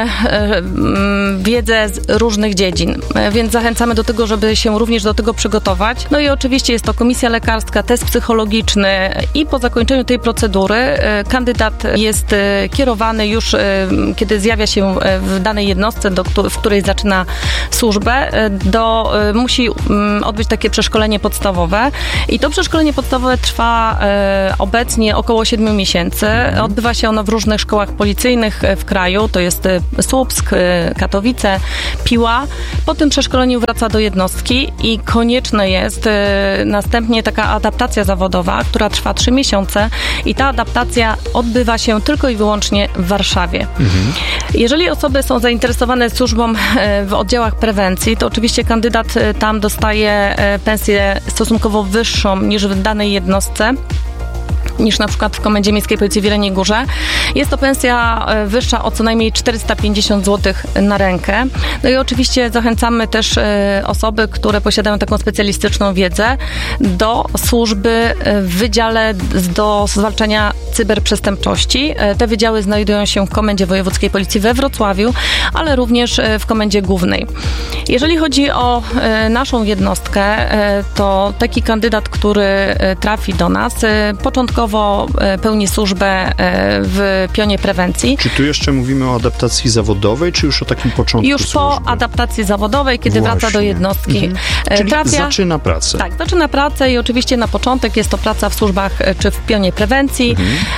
wiedzę z różnych dziedzin, więc zachęcamy do tego, żeby się również do tego przygotować. No i oczywiście jest to komisja lekarska, test psychologiczny i po zakończeniu tej procedury kandydat jest kierowany już, kiedy zjawia się w danej jednostce, w której zaczyna służbę, musi odbyć takie przeszkolenie podstawowe i to przeszkolenie podstawowe trwa obecnie około 7 miesięcy. Odbywa się ono w różnych szkołach policyjnych w kraju, to jest Słupsk, Katowice, Piła. Po tym przeszkoleniu wraca do jednostki i konieczne jest następnie taka adaptacja zawodowa, która trwa 3 miesiące i ta adaptacja odbywa się tylko i wyłącznie w Warszawie. Jeżeli osoby są zainteresowane służbą w oddziałach prewencji, to oczywiście kandydat tam dostaje pensję stosunkowo wyższą niż w danej jednostce, niż na przykład w Komendzie Miejskiej Policji w Jeleniej Górze. Jest to pensja wyższa o co najmniej 450 zł na rękę. No i oczywiście zachęcamy też osoby, które posiadają taką specjalistyczną wiedzę do służby w Wydziale do Zwalczania Cyberprzestępczości. Te wydziały znajdują się w Komendzie Wojewódzkiej Policji we Wrocławiu, ale również w Komendzie Głównej. Jeżeli chodzi o naszą jednostkę, to taki kandydat, który trafi do nas, początkowo pełni służbę w pionie prewencji. Czy tu jeszcze mówimy o adaptacji zawodowej, czy już o takim początku już służby? Po adaptacji zawodowej, kiedy wraca do jednostki. Czyli zaczyna pracę. Tak, zaczyna pracę i oczywiście na początek jest to praca w służbach czy w pionie prewencji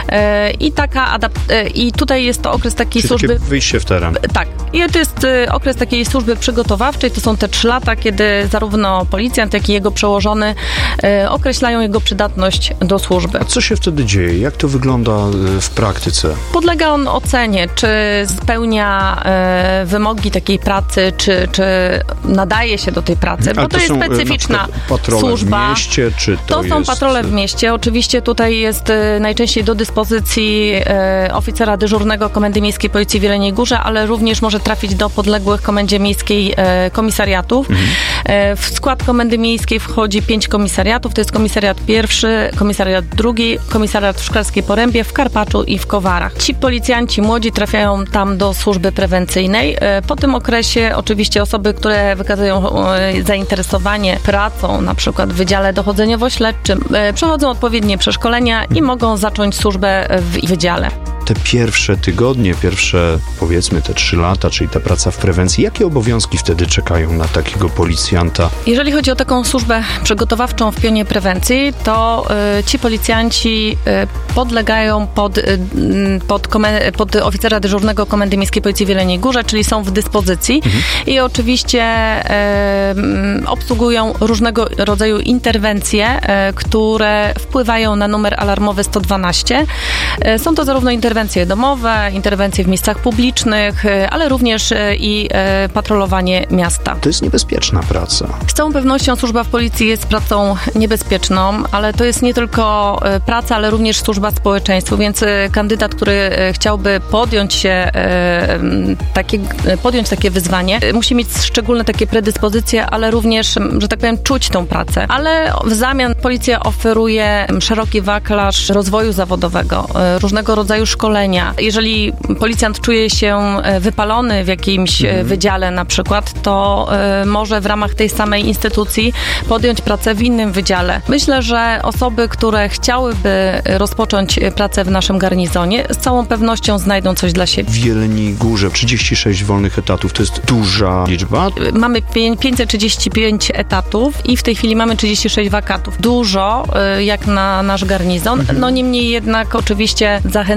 i tutaj jest to okres takiej służby... Takie wyjście w teren. Tak. I to jest okres takiej służby przygotowawczej. To są te 3 lata, kiedy zarówno policjant, jak i jego przełożony określają jego przydatność do służby. A co się wtedy dzieje? Jak to wygląda w praktyce? Podlega on ocenie, czy spełnia wymogi takiej pracy, czy nadaje się do tej pracy, bo to jest specyficzna służba. W mieście, czy to są patrole w mieście. Oczywiście tutaj jest najczęściej do dyspozycji oficera dyżurnego Komendy Miejskiej Policji w Jeleniej Górze, ale również może trafić do podległych Komendzie Miejskiej komisariatów. W skład Komendy Miejskiej wchodzi 5 komisariatów. To jest komisariat pierwszy, komisariat drugi, komisariat w Szklarskiej Porębie, w Karpaczu i w Kowarach. Ci policjanci młodzi trafiają tam do służby prewencyjnej. Po tym okresie oczywiście osoby, które wykazują zainteresowanie pracą, na przykład w Wydziale Dochodzeniowo-Śledczym, przechodzą odpowiednie przeszkolenia i mogą zacząć służbę w wydziale. Te pierwsze tygodnie, powiedzmy te 3 lata, czyli ta praca w prewencji, jakie obowiązki wtedy czekają na takiego policjanta? Jeżeli chodzi o taką służbę przygotowawczą w pionie prewencji, to ci policjanci podlegają pod oficera dyżurnego Komendy Miejskiej Policji w Jeleniej Górze, czyli są w dyspozycji i oczywiście obsługują różnego rodzaju interwencje, które wpływają na numer alarmowy 112. Są to zarówno interwencje domowe, interwencje w miejscach publicznych, ale również i patrolowanie miasta. To jest niebezpieczna praca. Z całą pewnością służba w policji jest pracą niebezpieczną, ale to jest nie tylko praca, ale również służba społeczeństwu, więc kandydat, który chciałby podjąć takie wyzwanie, musi mieć szczególne takie predyspozycje, ale również, że tak powiem, czuć tą pracę. Ale w zamian policja oferuje szeroki wachlarz rozwoju zawodowego, różnego rodzaju szkolenia. Jeżeli policjant czuje się wypalony w jakimś wydziale na przykład, to może w ramach tej samej instytucji podjąć pracę w innym wydziale. Myślę, że osoby, które chciałyby rozpocząć pracę w naszym garnizonie, z całą pewnością znajdą coś dla siebie. W Jeleniej Górze 36 wolnych etatów, to jest duża liczba? Mamy 535 etatów i w tej chwili mamy 36 wakatów. Dużo, jak na nasz garnizon. No niemniej jednak oczywiście zachęcamy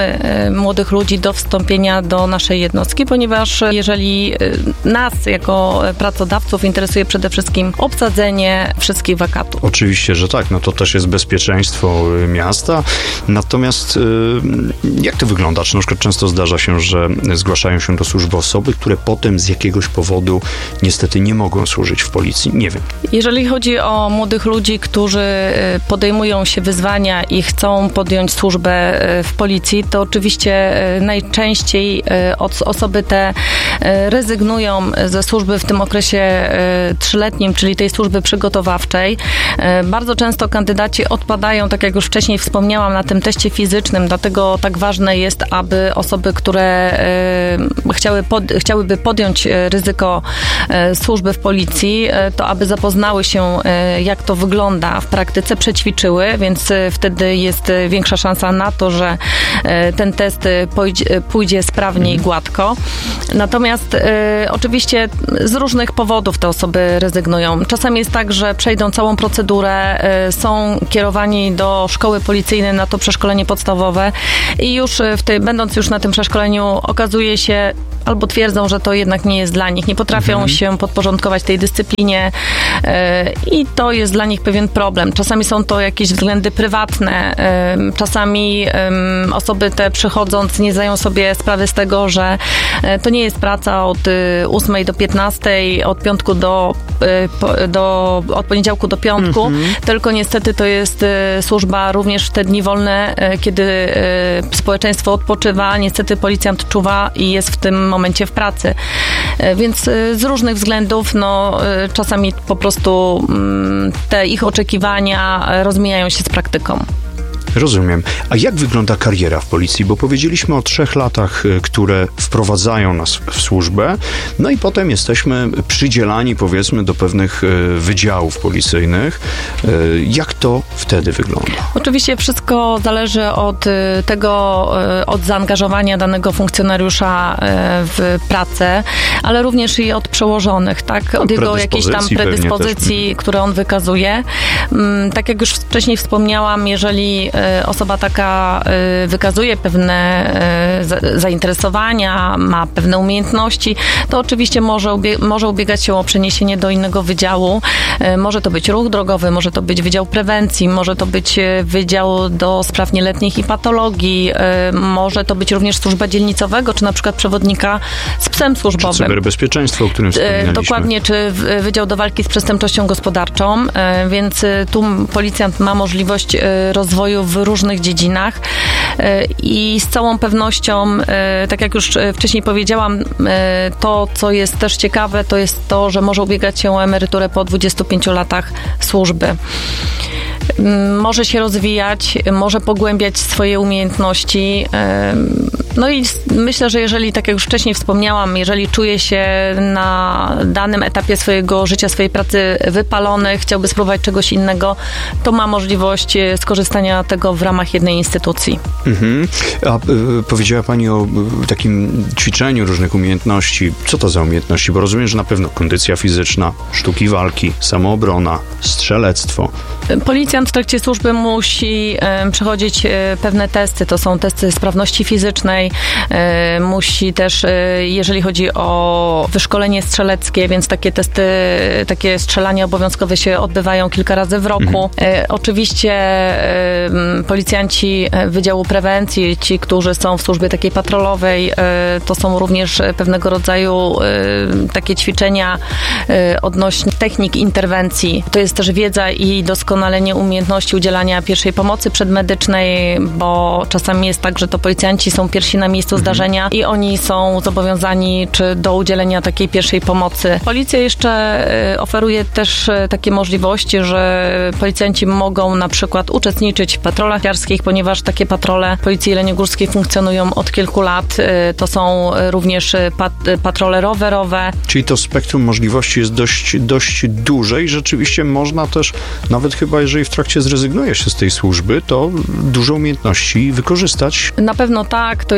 zachęcamy młodych ludzi do wstąpienia do naszej jednostki, ponieważ jeżeli nas jako pracodawców interesuje przede wszystkim obsadzenie wszystkich wakatów. Oczywiście, że tak. No to też jest bezpieczeństwo miasta. Natomiast jak to wygląda? Czy na przykład często zdarza się, że zgłaszają się do służby osoby, które potem z jakiegoś powodu niestety nie mogą służyć w policji? Nie wiem. Jeżeli chodzi o młodych ludzi, którzy podejmują się wyzwania i chcą podjąć służbę w policji, to oczywiście najczęściej osoby te rezygnują ze służby w tym okresie 3-letnim, czyli tej służby przygotowawczej. Bardzo często kandydaci odpadają, tak jak już wcześniej wspomniałam, na tym teście fizycznym, dlatego tak ważne jest, aby osoby, które chciałyby podjąć ryzyko służby w policji, to aby zapoznały się, jak to wygląda w praktyce, przećwiczyły, więc wtedy jest większa szansa na to, że ten test pójdzie sprawnie i gładko. Natomiast oczywiście z różnych powodów te osoby rezygnują. Czasami jest tak, że przejdą całą procedurę, są kierowani do szkoły policyjnej na to przeszkolenie podstawowe i już będąc już na tym przeszkoleniu okazuje się, albo twierdzą, że to jednak nie jest dla nich. Nie potrafią się podporządkować tej dyscyplinie i to jest dla nich pewien problem. Czasami są to jakieś względy prywatne. Czasami osoby te przychodząc nie zdają sobie sprawy z tego, że to nie jest praca od 8 do 15, od poniedziałku do piątku, tylko niestety to jest służba również w te dni wolne, kiedy społeczeństwo odpoczywa. Niestety policjant czuwa i jest w tym momencie w pracy. Więc z różnych względów czasami po prostu te ich oczekiwania rozmijają się z praktyką. Rozumiem. A jak wygląda kariera w policji? Bo powiedzieliśmy o 3 latach, które wprowadzają nas w służbę, no i potem jesteśmy przydzielani, powiedzmy, do pewnych wydziałów policyjnych. Jak to wtedy wygląda? Oczywiście wszystko zależy od zaangażowania danego funkcjonariusza w pracę, ale również i od przełożonych, tak? Od jego jakiejś tam predyspozycji, które on wykazuje. Tak jak już wcześniej wspomniałam, jeżeli osoba taka wykazuje pewne zainteresowania, ma pewne umiejętności, to oczywiście może ubiegać się o przeniesienie do innego wydziału. Może to być ruch drogowy, może to być wydział prewencji, może to być wydział do spraw nieletnich i patologii, może to być również służba dzielnicowego, czy na przykład przewodnika z psem służbowym. Czy cyberbezpieczeństwo, o którym wspominaliśmy. Dokładnie, czy wydział do walki z przestępczością gospodarczą, więc tu policjant ma możliwość rozwoju w różnych dziedzinach i z całą pewnością, tak jak już wcześniej powiedziałam, to, co jest też ciekawe, to jest to, że może ubiegać się o emeryturę po 25 latach służby. Może się rozwijać, może pogłębiać swoje umiejętności. No i myślę, że jeżeli, tak jak już wcześniej wspomniałam, jeżeli czuje się na danym etapie swojego życia, swojej pracy wypalony, chciałby spróbować czegoś innego, to ma możliwość skorzystania tego w ramach jednej instytucji. A powiedziała Pani o takim ćwiczeniu różnych umiejętności. Co to za umiejętności? Bo rozumiem, że na pewno kondycja fizyczna, sztuki walki, samoobrona, strzelectwo. Policjant w trakcie służby musi przechodzić pewne testy. To są testy sprawności fizycznej. Musi też, jeżeli chodzi o wyszkolenie strzeleckie, więc takie testy, takie strzelania obowiązkowe się odbywają kilka razy w roku. Oczywiście policjanci Wydziału Prewencji, ci, którzy są w służbie takiej patrolowej, to są również pewnego rodzaju takie ćwiczenia odnośnie technik interwencji. To jest też wiedza i doskonalenie umiejętności udzielania pierwszej pomocy przedmedycznej, bo czasami jest tak, że to policjanci są pierwsi na miejscu zdarzenia i oni są zobowiązani do udzielenia takiej pierwszej pomocy. Policja jeszcze oferuje też takie możliwości, że policjanci mogą na przykład uczestniczyć w patrolach jarskich, ponieważ takie patrole Policji Jeleniogórskiej funkcjonują od kilku lat. To są również patrole rowerowe. Czyli to spektrum możliwości jest dość duże i rzeczywiście można też, nawet chyba jeżeli w trakcie zrezygnuje się z tej służby, to dużo umiejętności wykorzystać. Na pewno tak, to jest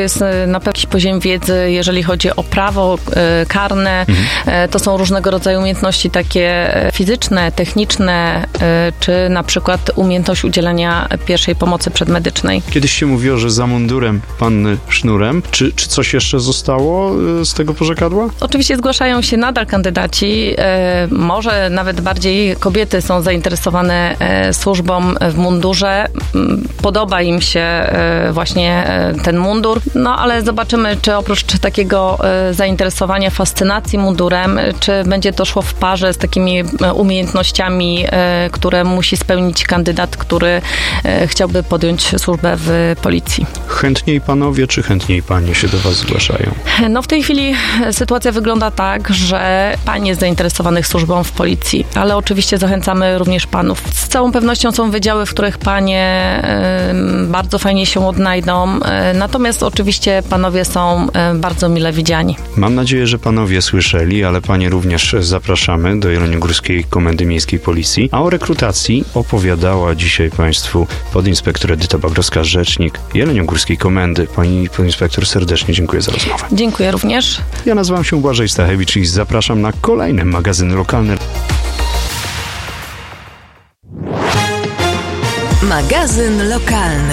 jest na pewno jakiś poziom wiedzy, jeżeli chodzi o prawo karne. To są różnego rodzaju umiejętności takie fizyczne, techniczne, czy na przykład umiejętność udzielania pierwszej pomocy przedmedycznej. Kiedyś się mówiło, że za mundurem panny sznurem. Czy coś jeszcze zostało z tego porzekadła? Oczywiście zgłaszają się nadal kandydaci. Może nawet bardziej kobiety są zainteresowane służbą w mundurze. Podoba im się właśnie ten mundur, no ale zobaczymy, czy oprócz takiego zainteresowania, fascynacji mundurem, czy będzie to szło w parze z takimi umiejętnościami, które musi spełnić kandydat, który chciałby podjąć służbę w policji. Chętniej panowie, czy chętniej panie się do was zgłaszają? No w tej chwili sytuacja wygląda tak, że panie jest zainteresowanych służbą w policji, ale oczywiście zachęcamy również panów. Z całą pewnością są wydziały, w których panie bardzo fajnie się odnajdą, natomiast oczywiście panowie są bardzo mile widziani. Mam nadzieję, że panowie słyszeli, ale panie również zapraszamy do Jeleniogórskiej Komendy Miejskiej Policji, a o rekrutacji opowiadała dzisiaj państwu podinspektor Edyta Bagrowska, rzecznik Jeleniogórskiej Komendy. Pani podinspektor, serdecznie dziękuję za rozmowę. Dziękuję również. Ja nazywam się Błażej Stachewicz i zapraszam na kolejny magazyn lokalny. Magazyn lokalny.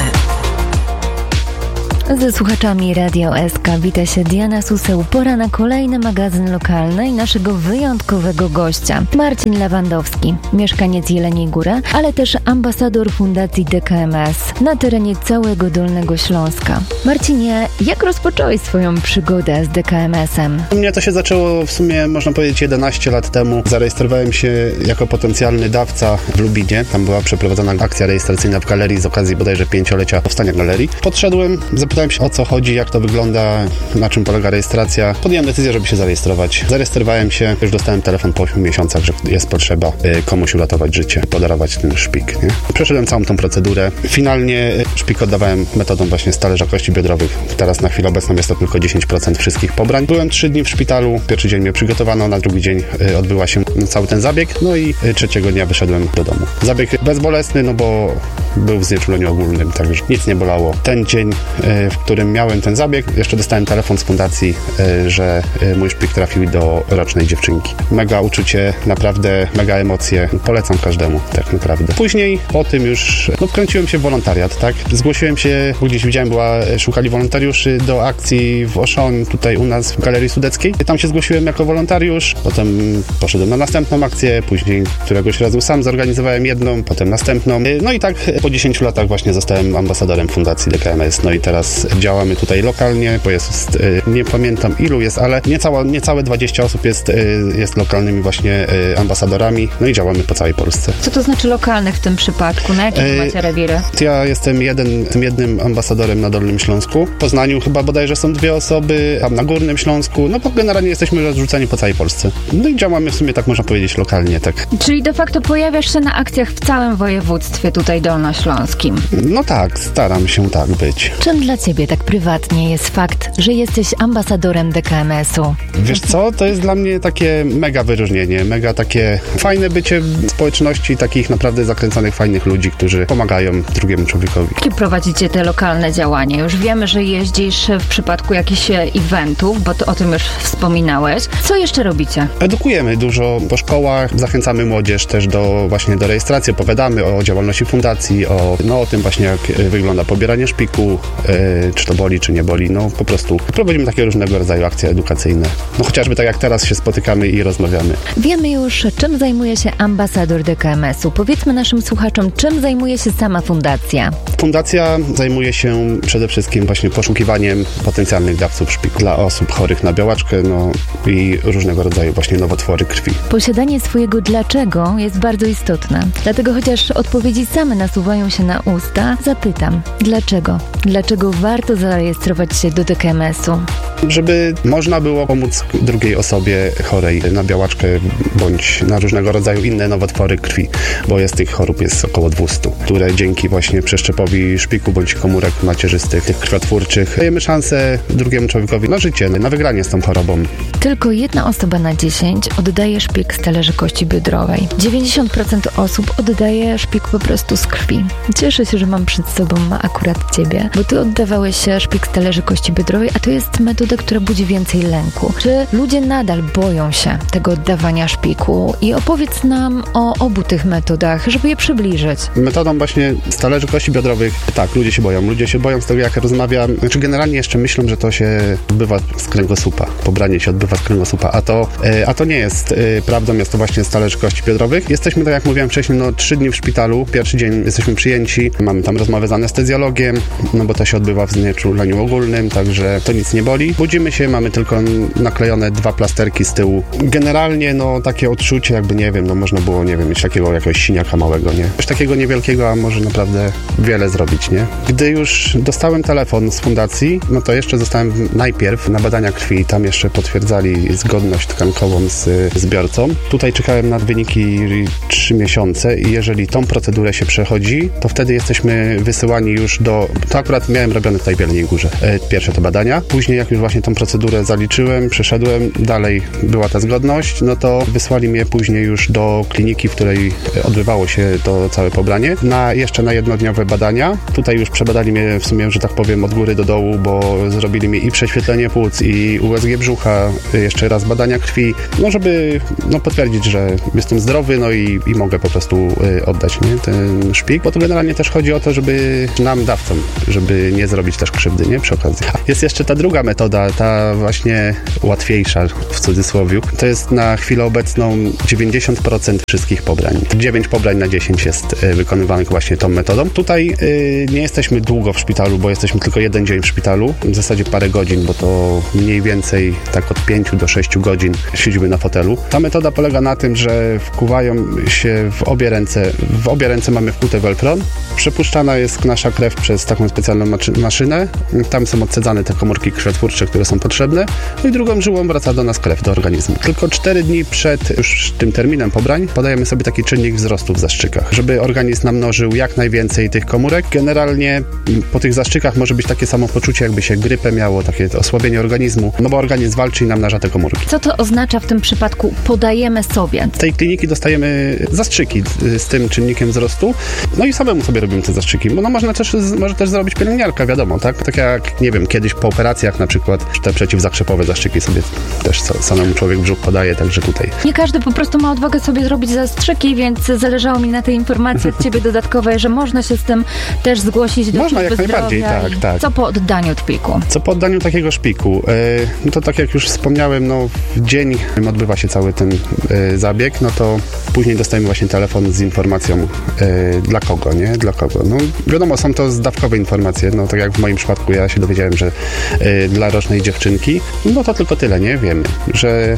Ze słuchaczami Radio SK wita się Diana Suseł. Pora na kolejny magazyn lokalny i naszego wyjątkowego gościa. Marcin Lewandowski, mieszkaniec Jeleniej Góry, ale też ambasador Fundacji DKMS na terenie całego Dolnego Śląska. Marcinie, jak rozpocząłeś swoją przygodę z DKMS-em? U mnie to się zaczęło w sumie, można powiedzieć, 11 lat temu. Zarejestrowałem się jako potencjalny dawca w Lubinie. Tam była przeprowadzona akcja rejestracyjna w galerii z okazji bodajże 5-lecia powstania galerii. Podszedłem, zapytałem się, o co chodzi, jak to wygląda, na czym polega rejestracja. Podjąłem decyzję, żeby się zarejestrować. Zarejestrowałem się, już dostałem telefon po 8 miesiącach, że jest potrzeba komuś uratować życie, podarować ten szpik. Nie? Przeszedłem całą tą procedurę. Finalnie szpik oddawałem metodą właśnie z talerza kości biodrowych. Teraz na chwilę obecną jest to tylko 10% wszystkich pobrań. Byłem 3 dni w szpitalu. Pierwszy dzień mnie przygotowano, na drugi dzień odbyła się cały ten zabieg. No i 3 dnia wyszedłem do domu. Zabieg bezbolesny, no bo był w znieczuleniu ogólnym, także nic nie bolało. Ten dzień, w którym miałem ten zabieg, jeszcze dostałem telefon z fundacji, że mój szpik trafił do rocznej dziewczynki. Mega uczucie, naprawdę mega emocje. Polecam każdemu, tak naprawdę. Później po tym już wkręciłem się w wolontariat, tak? Zgłosiłem się, gdzieś widziałem, szukali wolontariuszy do akcji w Oszon, tutaj u nas w Galerii Sudeckiej. Tam się zgłosiłem jako wolontariusz, potem poszedłem na następną akcję, później któregoś razu sam zorganizowałem jedną, potem następną. No i tak po 10 latach właśnie zostałem ambasadorem Fundacji DKMS. No i teraz działamy tutaj lokalnie, bo jest, nie pamiętam ilu jest, ale niecałe 20 osób jest lokalnymi właśnie ambasadorami, no i działamy po całej Polsce. Co to znaczy lokalnych w tym przypadku? Na jakie macie rewiry? Ja jestem tym jednym ambasadorem na Dolnym Śląsku. W Poznaniu chyba bodajże są 2 osoby, tam na Górnym Śląsku, no bo generalnie jesteśmy rozrzuceni po całej Polsce. No i działamy w sumie, tak można powiedzieć, lokalnie, tak. Czyli de facto pojawiasz się na akcjach w całym województwie tutaj dolnośląskim? No tak, staram się tak być. Czym dla ciebie tak prywatnie jest fakt, że jesteś ambasadorem DKMS-u? Wiesz co, to jest dla mnie takie mega wyróżnienie, mega takie fajne bycie w społeczności takich naprawdę zakręconych, fajnych ludzi, którzy pomagają drugiemu człowiekowi. Jakie prowadzicie te lokalne działania? Już wiemy, że jeździsz w przypadku jakichś eventów, bo o tym już wspominałeś. Co jeszcze robicie? Edukujemy dużo po szkołach, zachęcamy młodzież też do rejestracji, opowiadamy o działalności fundacji, o tym właśnie, jak wygląda pobieranie szpiku, czy to boli, czy nie boli. No po prostu prowadzimy takie różnego rodzaju akcje edukacyjne. No chociażby tak jak teraz się spotykamy i rozmawiamy. Wiemy już, czym zajmuje się ambasador DKMS-u. Powiedzmy naszym słuchaczom, czym zajmuje się sama fundacja. Fundacja zajmuje się przede wszystkim właśnie poszukiwaniem potencjalnych dawców szpiku dla osób chorych na białaczkę, i różnego rodzaju właśnie nowotwory krwi. Posiadanie swojego dlaczego jest bardzo istotne. Dlatego chociaż odpowiedzi same nasuwają się na usta, zapytam, dlaczego? Dlaczego warto zarejestrować się do DKMS-u? Żeby można było pomóc drugiej osobie chorej na białaczkę bądź na różnego rodzaju inne nowotwory krwi, bo tych chorób jest około 200, które dzięki właśnie przeszczepowi szpiku bądź komórek macierzystych, tych krwiotwórczych, dajemy szansę drugiemu człowiekowi na życie, na wygranie z tą chorobą. Tylko 1 osoba na 10 oddaje szpik z talerzy kości biodrowej. 90% osób oddaje szpik po prostu z krwi. krwi. Cieszę się, że mam przed sobą akurat ciebie, bo ty oddawałeś szpik z talerzy kości biodrowej, a to jest metoda, która budzi więcej lęku. Czy ludzie nadal boją się tego oddawania szpiku? I opowiedz nam o obu tych metodach, żeby je przybliżyć. Metodą właśnie z talerzy kości biodrowych, tak, ludzie się boją. Ludzie się boją z tego, jak rozmawiam. Znaczy generalnie jeszcze myślą, że to się odbywa z kręgosłupa. Pobranie się odbywa z kręgosłupa, a to nie jest prawdą, jest to właśnie z talerzy kości biodrowych. Jesteśmy, tak jak mówiłem wcześniej, 3 dni w szpitalu. Pierwszy dzień jesteśmy przyjęci, mamy tam rozmowę z anestezjologiem, bo to się odbywa w znieczuleniu ogólnym, także to nic nie boli. Budzimy się, mamy tylko naklejone 2 plasterki z tyłu. Generalnie, takie odczucie, jakby, nie wiem, można było, nie wiem, mieć takiego jakiegoś siniaka małego, nie? Coś takiego niewielkiego, a może naprawdę wiele zrobić, nie? Gdy już dostałem telefon z fundacji, to jeszcze zostałem najpierw na badania krwi, tam jeszcze potwierdzali zgodność tkankową z zbiorcą. Tutaj czekałem na wyniki 3 miesiące i jeżeli tą procedurę się przechodzi, to wtedy jesteśmy wysyłani już to akurat miałem robione tutaj w Jeleniej Górze, pierwsze te badania. Później jak już właśnie tą procedurę zaliczyłem, przeszedłem, dalej była ta zgodność, to wysłali mnie później już do kliniki, w której odbywało się to całe pobranie, jeszcze na jednodniowe badania. Tutaj już przebadali mnie w sumie, że tak powiem, od góry do dołu, bo zrobili mi i prześwietlenie płuc, i USG brzucha, jeszcze raz badania krwi, żeby potwierdzić, że jestem zdrowy, i mogę po prostu oddać, nie, ten szpik, bo to generalnie też chodzi o to, żeby nam, dawcom, żeby nie zrobić też krzywdy, nie, przy okazji. Jest jeszcze ta druga metoda, ta właśnie łatwiejsza, w cudzysłowie. To jest na chwilę obecną 90% wszystkich pobrań. 9 pobrań na 10 jest wykonywanych właśnie tą metodą. Tutaj nie jesteśmy długo w szpitalu, bo jesteśmy tylko 1 dzień w szpitalu, w zasadzie parę godzin, bo to mniej więcej tak od 5 do 6 godzin siedzimy na fotelu. Ta metoda polega na tym, że wkuwają się w obie ręce mamy wkute welcron, przepuszczana jest nasza krew przez taką specjalną maszynę, tam są odsadzane te komórki krwiotwórcze, które są potrzebne, i drugą żyłą wraca do nas krew, do organizmu. Tylko 4 dni przed już tym terminem pobrań podajemy sobie taki czynnik wzrostu w zaszczykach, żeby organizm namnożył jak najwięcej tych komórek. Generalnie po tych zaszczykach może być takie samo poczucie, jakby się grypę miało, takie osłabienie organizmu, bo organizm walczy i namnaża te komórki. Co to oznacza w tym przypadku podajemy sobie? Z tej kliniki dostajemy zastrzyki z tym czynnikiem wzrostu, i samemu sobie robimy te zastrzyki. Może też zrobić pielęgniarka, wiadomo, tak? Tak jak, nie wiem, kiedyś po operacjach na przykład te przeciwzakrzepowe zastrzyki sobie też samemu człowiek brzuch podaje, także tutaj. Nie każdy po prostu ma odwagę sobie zrobić zastrzyki, więc zależało mi na tej informacji od ciebie dodatkowej, że można się z tym też zgłosić do Można jak najbardziej, tak. Co po oddaniu szpiku? Co po oddaniu takiego szpiku? To tak jak już wspomniałem, w dzień odbywa się cały ten zabieg, to później dostajemy właśnie telefon z informacją dla kogo, nie? Dla kogo. Wiadomo, są to zdawkowe informacje, tak jak w moim przypadku ja się dowiedziałem, że dla rocznej dziewczynki, to tylko tyle, nie? Wiemy, że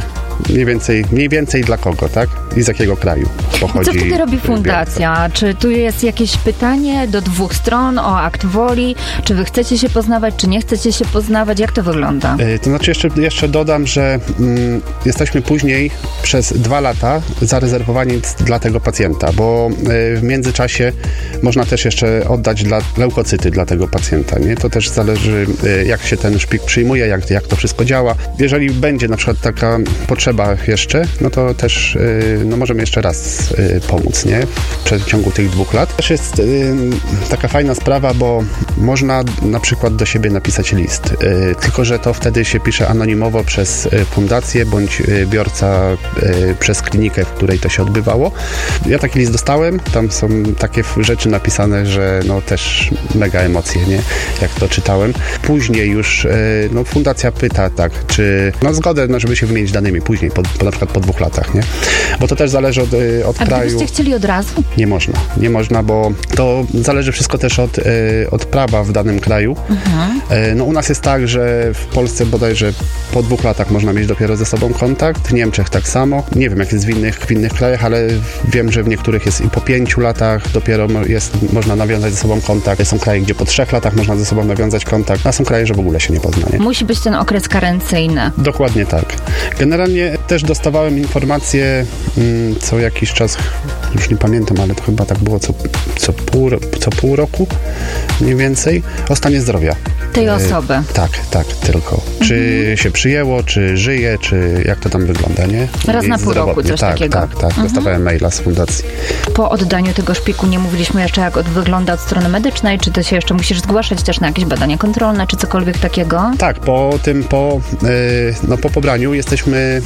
mniej więcej dla kogo, tak? I z jakiego kraju pochodzi. I co wtedy robi fundacja? Czy tu jest jakieś pytanie do 2 stron o akt woli? Czy wy chcecie się poznawać, czy nie chcecie się poznawać? Jak to wygląda? To znaczy jeszcze dodam, że jesteśmy później przez 2 lata zarezerwowani dla tego pacjenta, bo w międzyczasie można też jeszcze oddać leukocyty dla tego pacjenta, nie? To też zależy, jak się ten szpik przyjmuje, jak to wszystko działa. Jeżeli będzie na przykład taka potrzeba jeszcze, to też możemy jeszcze raz pomóc, nie? W przeciągu tych 2 lat. Też jest taka fajna sprawa, bo można na przykład do siebie napisać list, tylko że to wtedy się pisze anonimowo przez fundację bądź biorca przez klinikę, w której to się odbywało. Ja taki list dostałem, tam są takie rzeczy napisane, że też mega emocje, nie? Jak to czytałem. Później już fundacja pyta, tak, czy zgodę, żeby się wymienić danymi później, na przykład po 2 latach, nie? Bo to też zależy od kraju. A gdybyście chcieli od razu? Nie można, bo to zależy wszystko też od prawa w danym kraju. U nas jest tak, że w Polsce bodajże po 2 latach można mieć dopiero ze sobą kontakt, w Niemczech tak samo. Nie wiem, jak jest w innych krajach, ale wiem, że w niektórych jest i po 5 latach dopiero można nawiązać ze sobą kontakt. Są kraje, gdzie po 3 latach można ze sobą nawiązać kontakt, a są kraje, że w ogóle się nie pozna, nie? Musi być ten okres karencyjny. Dokładnie tak. Generalnie też dostawałem informacje co jakiś czas, już nie pamiętam, ale to chyba tak było co pół roku mniej więcej, o stanie zdrowia Tej osoby. Tak, tylko. Czy się przyjęło, czy żyje, czy jak to tam wygląda, nie? Raz na pół roku coś takiego. Tak. Dostawałem maila z fundacji. Po oddaniu tego szpiku nie mówiliśmy jeszcze, jak wygląda od strony medycznej, czy to się jeszcze musisz zgłaszać też na jakieś badania kontrolne, czy cokolwiek takiego? Tak, po pobraniu jesteśmy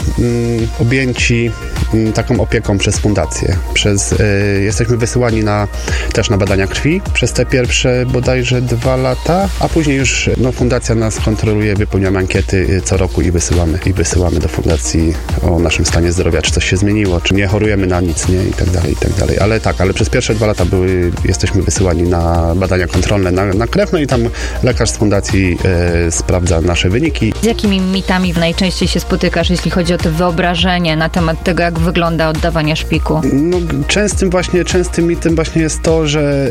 objęci taką opieką przez fundację. Jesteśmy wysyłani też na badania krwi przez te pierwsze bodajże 2 lata, a później już fundacja nas kontroluje, wypełniamy ankiety co roku i wysyłamy do fundacji o naszym stanie zdrowia, czy coś się zmieniło, czy nie chorujemy na nic, nie? I tak dalej. Ale przez pierwsze 2 lata jesteśmy wysyłani na badania kontrolne na krew, no i tam lekarz z fundacji sprawdza nasze wyniki. Z jakimi mitami najczęściej się spotykasz, jeśli chodzi o to wyobrażenie na temat tego, jak wygląda oddawanie szpiku? Częstym mitem właśnie jest to, że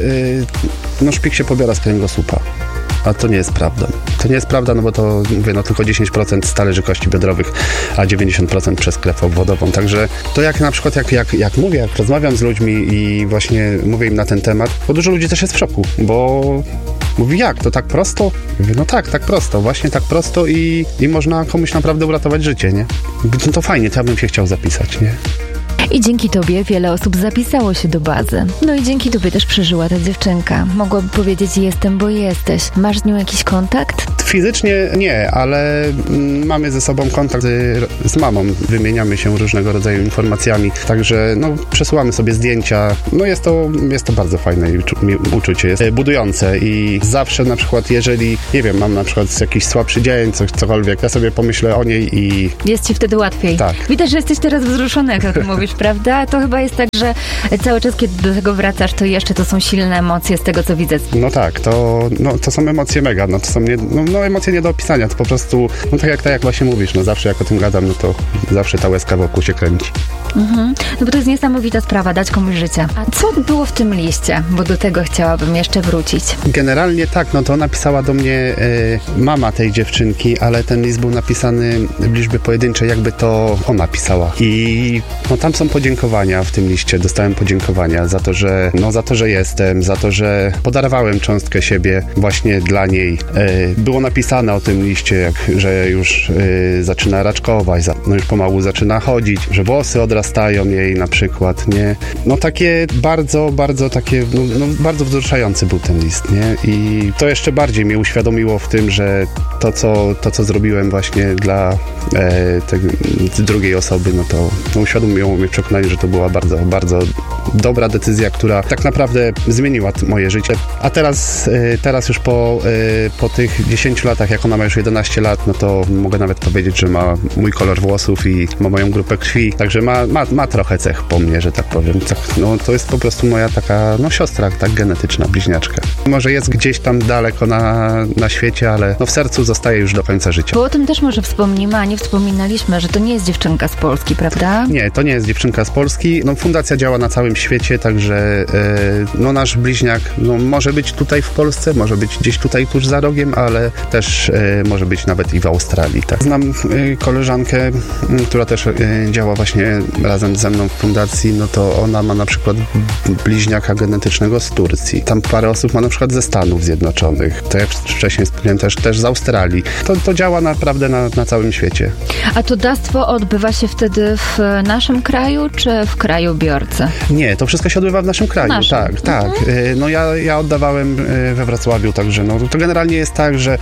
szpik się pobiera z kręgosłupa. A to nie jest prawda. To nie jest prawda, bo to mówię, tylko 10% z talerzy kości biodrowych, a 90% przez krew obwodową. Także to jak na przykład jak rozmawiam z ludźmi i właśnie mówię im na ten temat, bo dużo ludzi też jest w szoku, bo mówi, jak? To tak prosto? Mówię, tak prosto, właśnie tak prosto i można komuś naprawdę uratować życie, nie? No to fajnie, to ja bym się chciał zapisać, nie? I dzięki tobie wiele osób zapisało się do bazy. No i dzięki tobie też przeżyła ta dziewczynka. Mogłaby powiedzieć, jestem, bo jesteś. Masz z nią jakiś kontakt? Fizycznie nie, ale mamy ze sobą kontakt z mamą. Wymieniamy się różnego rodzaju informacjami, także przesyłamy sobie zdjęcia. Jest to bardzo fajne uczucie, jest budujące i zawsze na przykład, jeżeli, nie wiem, mam na przykład jakiś słabszy dzień, cokolwiek, ja sobie pomyślę o niej i... Jest ci wtedy łatwiej. Tak. Widać, że jesteś teraz wzruszony, jak o tym mówisz, prawda? To chyba jest tak, że cały czas, kiedy do tego wracasz, to jeszcze to są silne emocje z tego, co widzę. No tak, to są emocje mega, to są emocje nie do opisania, to po prostu, tak jak właśnie mówisz, zawsze jak o tym gadam, to zawsze ta łezka wokół się kręci. No bo to jest niesamowita sprawa, dać komuś życie. A co było w tym liście? Bo do tego chciałabym jeszcze wrócić. Generalnie tak, to napisała do mnie mama tej dziewczynki, ale ten list był napisany w liczbie pojedynczej, jakby to ona pisała. I tam są podziękowania w tym liście, dostałem podziękowania za to, że jestem, za to, że podarowałem cząstkę siebie właśnie dla niej. Było napisane o tym liście, że już zaczyna raczkować, już pomału zaczyna chodzić, że włosy odrastają jej na przykład, nie? Takie bardzo, bardzo takie, bardzo wzruszający był ten list, nie? I to jeszcze bardziej mnie uświadomiło w tym, że to co zrobiłem właśnie dla tej drugiej osoby, to uświadomiło mnie przekonanie, że to była bardzo, bardzo dobra decyzja, która tak naprawdę zmieniła moje życie. A teraz już po tych 10 latach, jak ona ma już 11 lat, to mogę nawet powiedzieć, że ma mój kolor włosów i ma moją grupę krwi, także ma trochę cech po mnie, że tak powiem. To jest po prostu moja taka, siostra, tak genetyczna, bliźniaczka. Może jest gdzieś tam daleko na świecie, ale w sercu zostaje już do końca życia. Bo o tym też może wspomnimy, a nie wspominaliśmy, że to nie jest dziewczynka z Polski, prawda? Nie, to nie jest dziewczynka z Polski. Fundacja działa na całym świecie, także nasz bliźniak może być tutaj w Polsce, może być gdzieś tutaj tuż za rogiem, ale też może być nawet i w Australii. Tak. Znam koleżankę, która też działa właśnie razem ze mną w fundacji, to ona ma na przykład bliźniaka genetycznego z Turcji. Tam parę osób ma na przykład ze Stanów Zjednoczonych. To jak wcześniej wspomniałem, też z Australii. To działa naprawdę na całym świecie. A to dawstwo odbywa się wtedy w naszym kraju, czy w kraju biorcy? Nie, to wszystko się odbywa w naszym kraju. Tak. Ja oddawałem we Wrocławiu, także to generalnie jest tak, że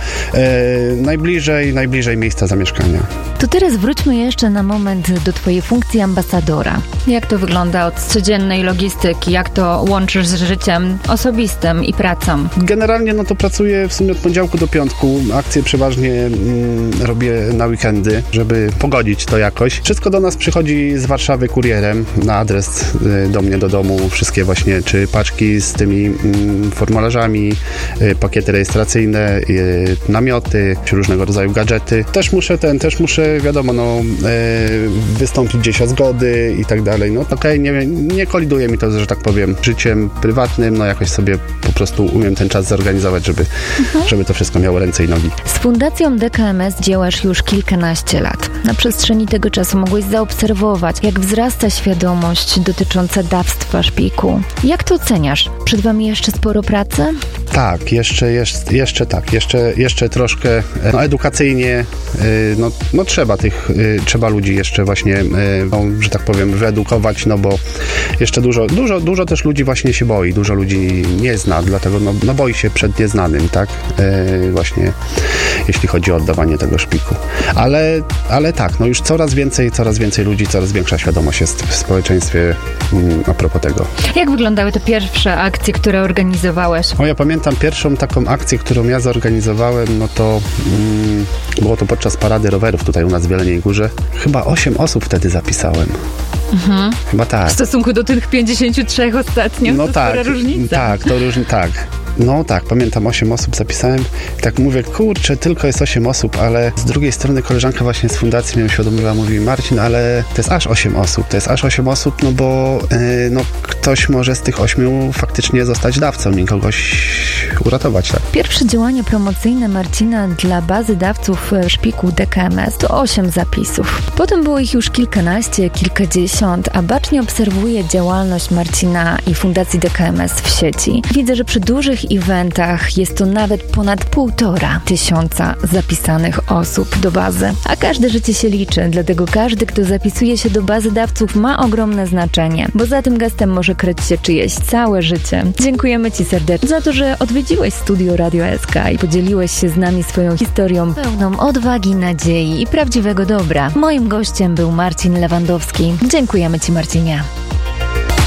najbliżej miejsca zamieszkania. To teraz wróćmy jeszcze na moment do twojej funkcji ambasadora. Jak to wygląda od codziennej logistyki? Jak to łączysz z życiem osobistym i pracą? Generalnie to pracuję w sumie od poniedziałku do piątku. Akcje przeważnie robię na weekendy, żeby pogodzić to jakoś. Wszystko do nas przychodzi z Warszawy kurierem na adres do mnie, do domu. Wszystkie właśnie, czy paczki z tymi formularzami, pakiety rejestracyjne, namioty, czy różnego rodzaju gadżety. Też muszę, wiadomo, wystąpić gdzieś o zgody i tak dalej. Nie koliduje mi to, że tak powiem, życiem prywatnym, jakoś sobie po prostu umiem ten czas zorganizować, żeby to wszystko miało ręce i nogi. Z Fundacją DKMS działasz już kilkanaście lat. Na przestrzeni tego czasu mogłeś zaobserwować, jak wzrasta świadomość dotycząca dawstwa szpiku. Jak to oceniasz? Przed wami jeszcze sporo pracy? Tak, jeszcze troszkę edukacyjnie, trzeba ludzi jeszcze właśnie, że tak powiem, wyedukować, bo jeszcze dużo też ludzi właśnie się boi, dużo ludzi nie zna, dlatego boi się przed nieznanym, tak, właśnie jeśli chodzi o oddawanie tego szpiku. Ale tak, już coraz więcej ludzi, coraz większa świadomość jest w społeczeństwie a propos tego. Jak wyglądały te pierwsze akcje, które organizowałeś? Ja pamiętam pierwszą taką akcję, którą ja zorganizowałem, to było to podczas parady rowerów tutaj u nas w Jeleniej Górze. Chyba 8 osób wtedy zapisałem. Mhm. Chyba tak. W stosunku do tych 53 ostatnio, to spora różnica. Tak, tak. Tak, pamiętam, 8 osób zapisałem. Tak mówię, kurczę, tylko jest 8 osób, ale z drugiej strony koleżanka właśnie z fundacji mnie uświadomiła, mówi: Marcin, ale to jest aż 8 osób, bo ktoś może z tych 8 faktycznie zostać dawcą i kogoś uratować. Tak? Pierwsze działanie promocyjne Marcina dla bazy dawców szpiku DKMS to 8 zapisów. Potem było ich już kilkanaście, kilkadziesiąt, a bacznie obserwuję działalność Marcina i Fundacji DKMS w sieci. Widzę, że przy dużych eventach jest to nawet ponad 1500 zapisanych osób do bazy. A każde życie się liczy, dlatego każdy, kto zapisuje się do bazy dawców, ma ogromne znaczenie, bo za tym gestem może kryć się czyjeś całe życie. Dziękujemy Ci serdecznie za to, że odwiedziłeś studio Radio SK i podzieliłeś się z nami swoją historią pełną odwagi, nadziei i prawdziwego dobra. Moim gościem był Marcin Lewandowski. Dziękujemy Ci, Marcinie.